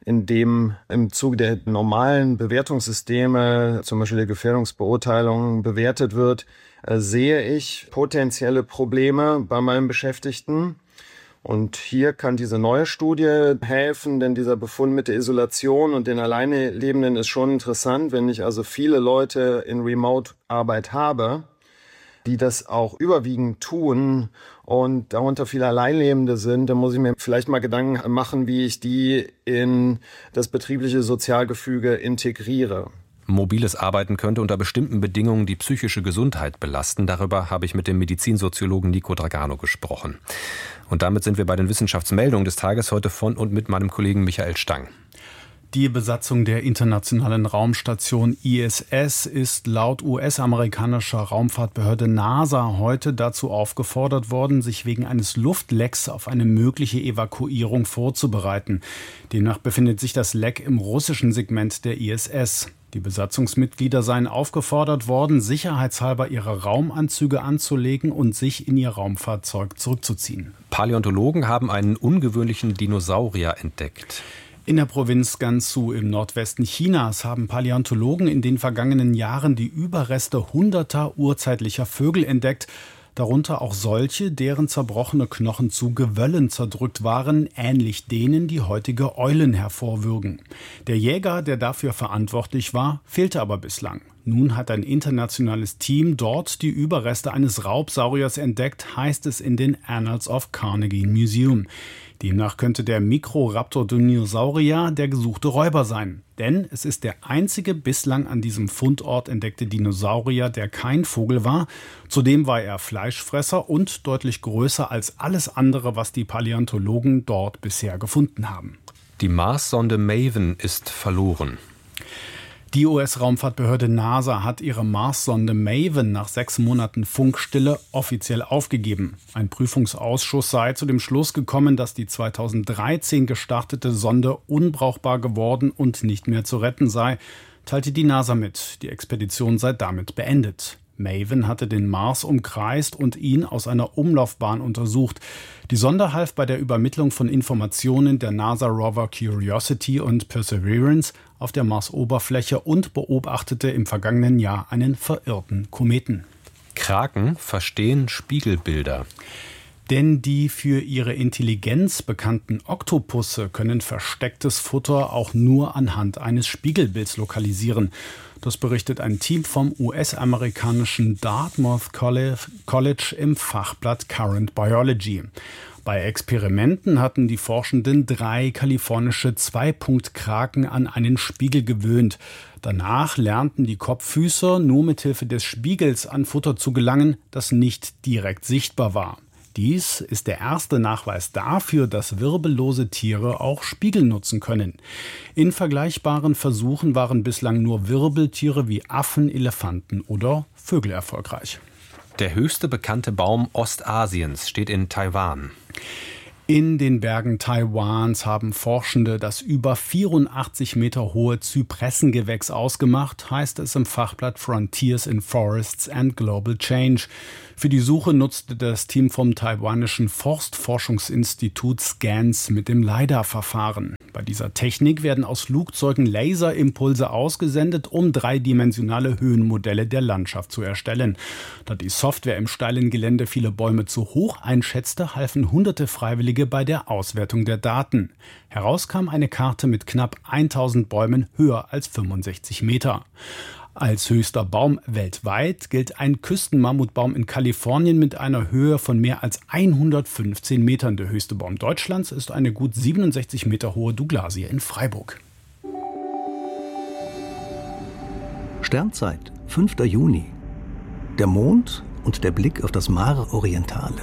Indem im Zuge der normalen Bewertungssysteme, zum Beispiel der Gefährdungsbeurteilung, bewertet wird, äh, sehe ich potenzielle Probleme bei meinen Beschäftigten. Und hier kann diese neue Studie helfen, denn dieser Befund mit der Isolation und den Alleinlebenden ist schon interessant. Wenn ich also viele Leute in Remote-Arbeit habe, die das auch überwiegend tun und darunter viele Alleinlebende sind, dann muss ich mir vielleicht mal Gedanken machen, wie ich die in das betriebliche Sozialgefüge integriere. Mobiles Arbeiten könnte unter bestimmten Bedingungen die psychische Gesundheit belasten. Darüber habe ich mit dem Medizinsoziologen Nico Dragano gesprochen. Und damit sind wir bei den Wissenschaftsmeldungen des Tages heute von und mit meinem Kollegen Michael Stang. Die Besatzung der internationalen Raumstation I S S ist laut U S-amerikanischer Raumfahrtbehörde NASA heute dazu aufgefordert worden, sich wegen eines Luftlecks auf eine mögliche Evakuierung vorzubereiten. Demnach befindet sich das Leck im russischen Segment der I S S. Die Besatzungsmitglieder seien aufgefordert worden, sicherheitshalber ihre Raumanzüge anzulegen und sich in ihr Raumfahrzeug zurückzuziehen. Paläontologen haben einen ungewöhnlichen Dinosaurier entdeckt. In der Provinz Gansu im Nordwesten Chinas haben Paläontologen in den vergangenen Jahren die Überreste hunderter urzeitlicher Vögel entdeckt, darunter auch solche, deren zerbrochene Knochen zu Gewöllen zerdrückt waren, ähnlich denen, die heutige Eulen hervorwürgen. Der Jäger, der dafür verantwortlich war, fehlte aber bislang. Nun hat ein internationales Team dort die Überreste eines Raubsauriers entdeckt, heißt es in den Annals of Carnegie Museum. Demnach könnte der Microraptor-Dinosaurier der gesuchte Räuber sein. Denn es ist der einzige bislang an diesem Fundort entdeckte Dinosaurier, der kein Vogel war. Zudem war er Fleischfresser und deutlich größer als alles andere, was die Paläontologen dort bisher gefunden haben. Die Marssonde Maven ist verloren. Die U S-Raumfahrtbehörde NASA hat ihre Marssonde Maven nach sechs Monaten Funkstille offiziell aufgegeben. Ein Prüfungsausschuss sei zu dem Schluss gekommen, dass die zweitausenddreizehn gestartete Sonde unbrauchbar geworden und nicht mehr zu retten sei, teilte die NASA mit. Die Expedition sei damit beendet. Maven hatte den Mars umkreist und ihn aus einer Umlaufbahn untersucht. Die Sonde half bei der Übermittlung von Informationen der NASA-Rover Curiosity und Perseverance auf der Marsoberfläche und beobachtete im vergangenen Jahr einen verirrten Kometen. Kraken verstehen Spiegelbilder. Denn die für ihre Intelligenz bekannten Oktopusse können verstecktes Futter auch nur anhand eines Spiegelbilds lokalisieren. Das berichtet ein Team vom U S-amerikanischen Dartmouth College im Fachblatt Current Biology. Bei Experimenten hatten die Forschenden drei kalifornische Zweipunktkraken an einen Spiegel gewöhnt. Danach lernten die Kopffüßer nur mithilfe des Spiegels an Futter zu gelangen, das nicht direkt sichtbar war. Dies ist der erste Nachweis dafür, dass wirbellose Tiere auch Spiegel nutzen können. In vergleichbaren Versuchen waren bislang nur Wirbeltiere wie Affen, Elefanten oder Vögel erfolgreich. Der höchste bekannte Baum Ostasiens steht in Taiwan. In den Bergen Taiwans haben Forschende das über vierundachtzig Meter hohe Zypressengewächs ausgemacht, heißt es im Fachblatt Frontiers in Forests and Global Change. Für die Suche nutzte das Team vom taiwanischen Forstforschungsinstitut Scans mit dem LiDAR-Verfahren. Bei dieser Technik werden aus Flugzeugen Laserimpulse ausgesendet, um dreidimensionale Höhenmodelle der Landschaft zu erstellen. Da die Software im steilen Gelände viele Bäume zu hoch einschätzte, halfen hunderte Freiwillige bei der Auswertung der Daten. Heraus kam eine Karte mit knapp tausend Bäumen höher als fünfundsechzig Meter. Als höchster Baum weltweit gilt ein Küstenmammutbaum in Kalifornien mit einer Höhe von mehr als hundertfünfzehn Metern. Der höchste Baum Deutschlands ist eine gut siebenundsechzig Meter hohe Douglasie in Freiburg. Sternzeit, fünfter Juni. Der Mond und der Blick auf das Mare Orientale.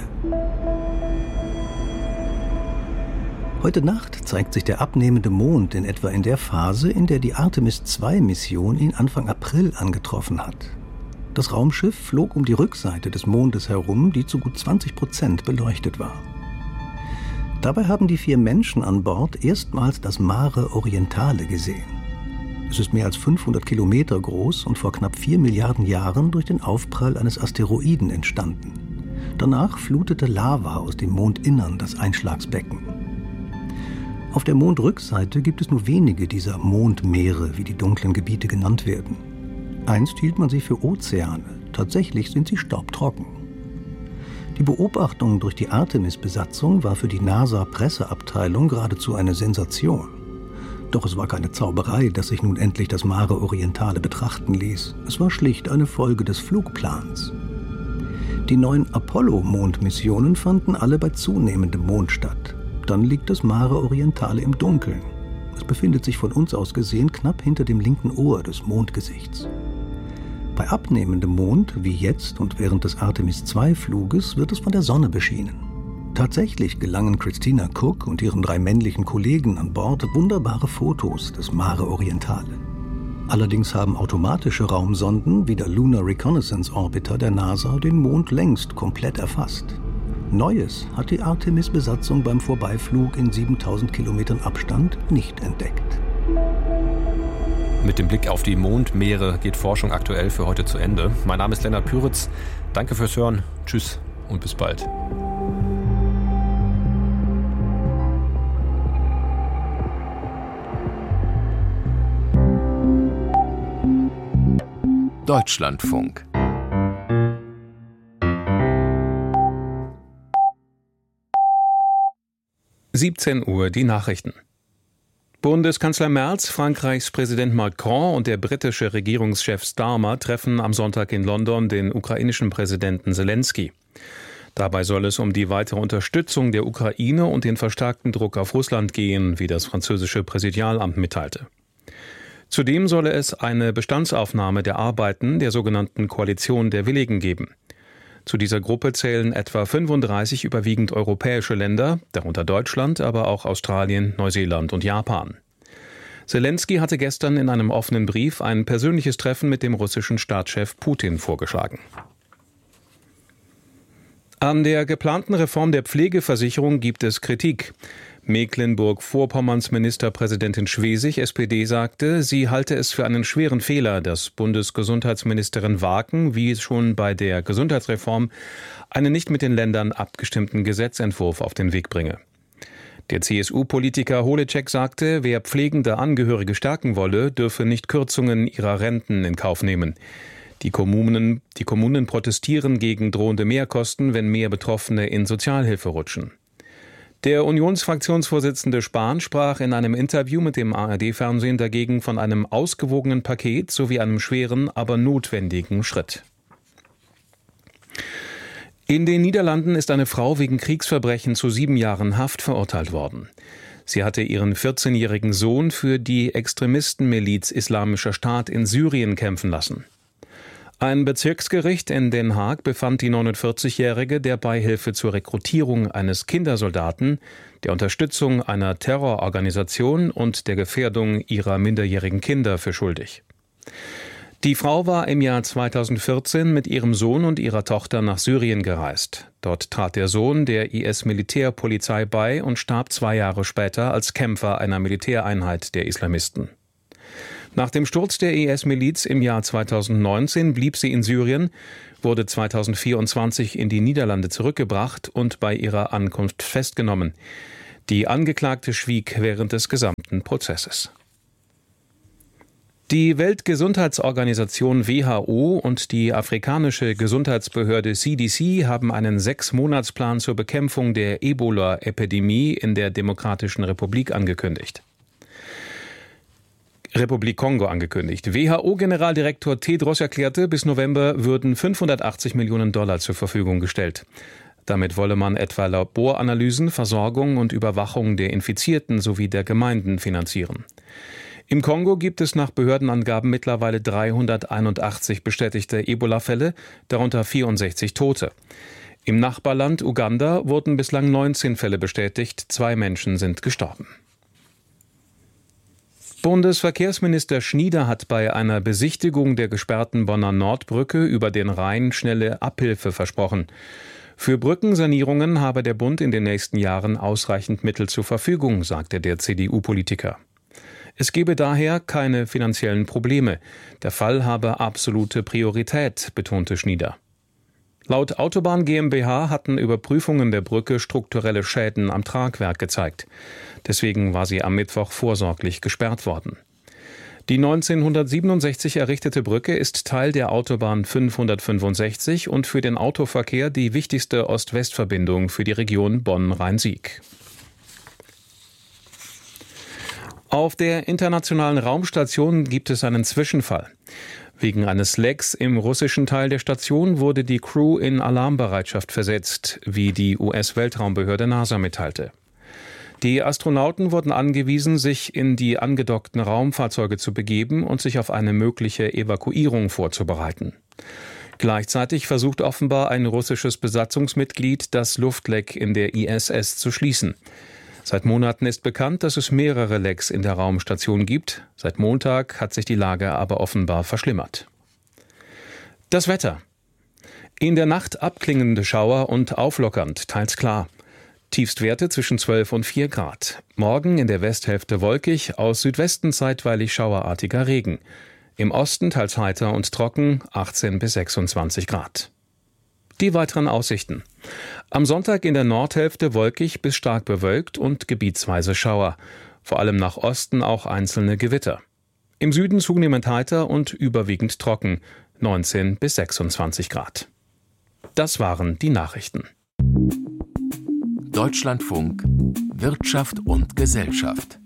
Heute Nacht zeigt sich der abnehmende Mond in etwa in der Phase, in der die Artemis zwei Mission ihn Anfang April angetroffen hat. Das Raumschiff flog um die Rückseite des Mondes herum, die zu gut zwanzig Prozent beleuchtet war. Dabei haben die vier Menschen an Bord erstmals das Mare Orientale gesehen. Es ist mehr als fünfhundert Kilometer groß und vor knapp vier Milliarden Jahren durch den Aufprall eines Asteroiden entstanden. Danach flutete Lava aus dem Mondinnern das Einschlagsbecken. Auf der Mondrückseite gibt es nur wenige dieser Mondmeere, wie die dunklen Gebiete genannt werden. Einst hielt man sie für Ozeane, tatsächlich sind sie staubtrocken. Die Beobachtung durch die Artemis-Besatzung war für die NASA-Presseabteilung geradezu eine Sensation. Doch es war keine Zauberei, dass sich nun endlich das Mare Orientale betrachten ließ. Es war schlicht eine Folge des Flugplans. Die neuen Apollo-Mondmissionen fanden alle bei zunehmendem Mond statt. Dann liegt das Mare Orientale im Dunkeln. Es befindet sich von uns aus gesehen knapp hinter dem linken Ohr des Mondgesichts. Bei abnehmendem Mond, wie jetzt und während des Artemis zwei Fluges, wird es von der Sonne beschienen. Tatsächlich gelangen Christina Cook und ihren drei männlichen Kollegen an Bord wunderbare Fotos des Mare Orientale. Allerdings haben automatische Raumsonden wie der Lunar Reconnaissance Orbiter der NASA den Mond längst komplett erfasst. Neues hat die Artemis-Besatzung beim Vorbeiflug in siebentausend Kilometern Abstand nicht entdeckt. Mit dem Blick auf die Mondmeere geht Forschung aktuell für heute zu Ende. Mein Name ist Lennart Püritz. Danke fürs Hören. Tschüss und bis bald. Deutschlandfunk. siebzehn Uhr, die Nachrichten. Bundeskanzler Merz, Frankreichs Präsident Macron und der britische Regierungschef Starmer treffen am Sonntag in London den ukrainischen Präsidenten Selenskyj. Dabei soll es um die weitere Unterstützung der Ukraine und den verstärkten Druck auf Russland gehen, wie das französische Präsidialamt mitteilte. Zudem solle es eine Bestandsaufnahme der Arbeiten der sogenannten Koalition der Willigen geben. Zu dieser Gruppe zählen etwa fünfunddreißig überwiegend europäische Länder, darunter Deutschland, aber auch Australien, Neuseeland und Japan. Selenskyj hatte gestern in einem offenen Brief ein persönliches Treffen mit dem russischen Staatschef Putin vorgeschlagen. An der geplanten Reform der Pflegeversicherung gibt es Kritik. Mecklenburg-Vorpommerns Ministerpräsidentin Schwesig, S P D, sagte, sie halte es für einen schweren Fehler, dass Bundesgesundheitsministerin Waken, wie schon bei der Gesundheitsreform, einen nicht mit den Ländern abgestimmten Gesetzentwurf auf den Weg bringe. Der C S U-Politiker Holecek sagte, wer pflegende Angehörige stärken wolle, dürfe nicht Kürzungen ihrer Renten in Kauf nehmen. Die Kommunen, die Kommunen protestieren gegen drohende Mehrkosten, wenn mehr Betroffene in Sozialhilfe rutschen. Der Unionsfraktionsvorsitzende Spahn sprach in einem Interview mit dem A R D-Fernsehen dagegen von einem ausgewogenen Paket sowie einem schweren, aber notwendigen Schritt. In den Niederlanden ist eine Frau wegen Kriegsverbrechen zu sieben Jahren Haft verurteilt worden. Sie hatte ihren vierzehnjährigen Sohn für die Extremistenmiliz Islamischer Staat in Syrien kämpfen lassen. Ein Bezirksgericht in Den Haag befand die neunundvierzigjährige der Beihilfe zur Rekrutierung eines Kindersoldaten, der Unterstützung einer Terrororganisation und der Gefährdung ihrer minderjährigen Kinder für schuldig. Die Frau war im Jahr zweitausendvierzehn mit ihrem Sohn und ihrer Tochter nach Syrien gereist. Dort trat der Sohn der I S-Militärpolizei bei und starb zwei Jahre später als Kämpfer einer Militäreinheit der Islamisten. Nach dem Sturz der I S-Miliz im Jahr zweitausendneunzehn blieb sie in Syrien, wurde zweitausendvierundzwanzig in die Niederlande zurückgebracht und bei ihrer Ankunft festgenommen. Die Angeklagte schwieg während des gesamten Prozesses. Die Weltgesundheitsorganisation W H O und die afrikanische Gesundheitsbehörde C D C haben einen Sechs-Monats-Plan zur Bekämpfung der Ebola-Epidemie in der Demokratischen Republik angekündigt. Republik Kongo angekündigt. W H O-Generaldirektor Tedros erklärte, bis November würden fünfhundertachtzig Millionen Dollar zur Verfügung gestellt. Damit wolle man etwa Laboranalysen, Versorgung und Überwachung der Infizierten sowie der Gemeinden finanzieren. Im Kongo gibt es nach Behördenangaben mittlerweile dreihunderteinundachtzig bestätigte Ebola-Fälle, darunter vierundsechzig Tote. Im Nachbarland Uganda wurden bislang neunzehn Fälle bestätigt, zwei Menschen sind gestorben. Bundesverkehrsminister Schnieder hat bei einer Besichtigung der gesperrten Bonner Nordbrücke über den Rhein schnelle Abhilfe versprochen. Für Brückensanierungen habe der Bund in den nächsten Jahren ausreichend Mittel zur Verfügung, sagte der C D U-Politiker. Es gebe daher keine finanziellen Probleme. Der Fall habe absolute Priorität, betonte Schnieder. Laut Autobahn GmbH hatten Überprüfungen der Brücke strukturelle Schäden am Tragwerk gezeigt. Deswegen war sie am Mittwoch vorsorglich gesperrt worden. Die neunzehnhundertsiebenundsechzig errichtete Brücke ist Teil der Autobahn fünfhundertfünfundsechzig und für den Autoverkehr die wichtigste Ost-West-Verbindung für die Region Bonn-Rhein-Sieg. Auf der internationalen Raumstation gibt es einen Zwischenfall. Wegen eines Lecks im russischen Teil der Station wurde die Crew in Alarmbereitschaft versetzt, wie die U S-Weltraumbehörde NASA mitteilte. Die Astronauten wurden angewiesen, sich in die angedockten Raumfahrzeuge zu begeben und sich auf eine mögliche Evakuierung vorzubereiten. Gleichzeitig versucht offenbar ein russisches Besatzungsmitglied, das Luftleck in der I S S zu schließen. Seit Monaten ist bekannt, dass es mehrere Lecks in der Raumstation gibt. Seit Montag hat sich die Lage aber offenbar verschlimmert. Das Wetter. In der Nacht abklingende Schauer und auflockernd, teils klar. Tiefstwerte zwischen zwölf und vier Grad. Morgen in der Westhälfte wolkig, aus Südwesten zeitweilig schauerartiger Regen. Im Osten teils heiter und trocken, achtzehn bis sechsundzwanzig Grad. Die weiteren Aussichten. Am Sonntag in der Nordhälfte wolkig bis stark bewölkt und gebietsweise Schauer. Vor allem nach Osten auch einzelne Gewitter. Im Süden zunehmend heiter und überwiegend trocken, neunzehn bis sechsundzwanzig Grad. Das waren die Nachrichten. Deutschlandfunk Wirtschaft und Gesellschaft.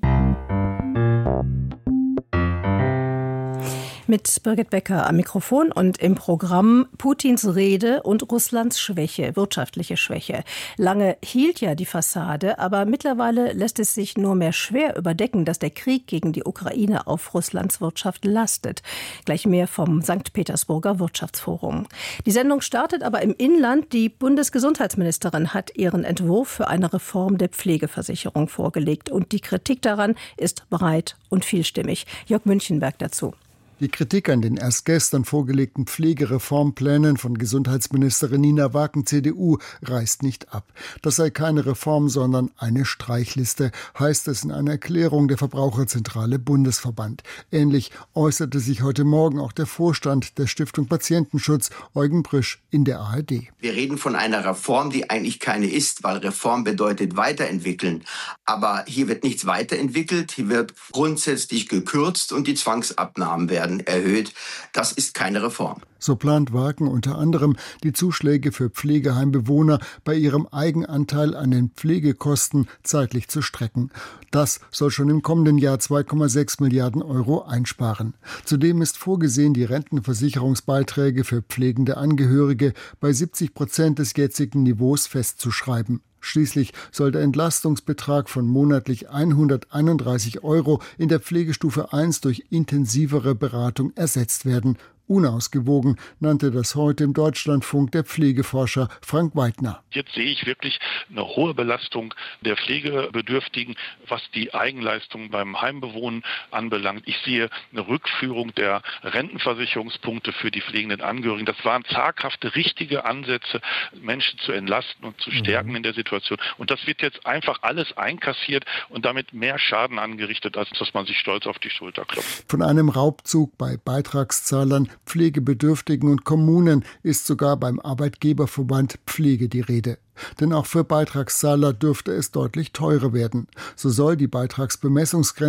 Mit Birgit Becker am Mikrofon und im Programm Putins Rede und Russlands Schwäche, wirtschaftliche Schwäche. Lange hielt ja die Fassade, aber mittlerweile lässt es sich nur mehr schwer überdecken, dass der Krieg gegen die Ukraine auf Russlands Wirtschaft lastet. Gleich mehr vom Sankt Petersburger Wirtschaftsforum. Die Sendung startet aber im Inland. Die Bundesgesundheitsministerin hat ihren Entwurf für eine Reform der Pflegeversicherung vorgelegt. Und die Kritik daran ist breit und vielstimmig. Jörg Münchenberg dazu. Die Kritik an den erst gestern vorgelegten Pflegereformplänen von Gesundheitsministerin Nina Waken, C D U, reißt nicht ab. Das sei keine Reform, sondern eine Streichliste, heißt es in einer Erklärung der Verbraucherzentrale Bundesverband. Ähnlich äußerte sich heute Morgen auch der Vorstand der Stiftung Patientenschutz, Eugen Brüsch, in der A R D. Wir reden von einer Reform, die eigentlich keine ist, weil Reform bedeutet weiterentwickeln. Aber hier wird nichts weiterentwickelt, hier wird grundsätzlich gekürzt und die Zwangsabnahmen werden erhöht. Das ist keine Reform. So plant Waken unter anderem, die Zuschläge für Pflegeheimbewohner bei ihrem Eigenanteil an den Pflegekosten zeitlich zu strecken. Das soll schon im kommenden Jahr zwei Komma sechs Milliarden Euro einsparen. Zudem ist vorgesehen, die Rentenversicherungsbeiträge für pflegende Angehörige bei siebzig Prozent des jetzigen Niveaus festzuschreiben. Schließlich soll der Entlastungsbetrag von monatlich hunderteinunddreißig Euro in der Pflegestufe eins durch intensivere Beratung ersetzt werden. Unausgewogen nannte das heute im Deutschlandfunk der Pflegeforscher Frank Weidner. Jetzt sehe ich wirklich eine hohe Belastung der Pflegebedürftigen, was die Eigenleistung beim Heimbewohnen anbelangt. Ich sehe eine Rückführung der Rentenversicherungspunkte für die pflegenden Angehörigen. Das waren zaghafte, richtige Ansätze, Menschen zu entlasten und zu stärken mhm. in der Situation. Und das wird jetzt einfach alles einkassiert und damit mehr Schaden angerichtet, als dass man sich stolz auf die Schulter klopft. Von einem Raubzug bei Beitragszahlern, Pflegebedürftigen und Kommunen ist sogar beim Arbeitgeberverband Pflege die Rede. Denn auch für Beitragszahler dürfte es deutlich teurer werden. So soll die Beitragsbemessungsgrenze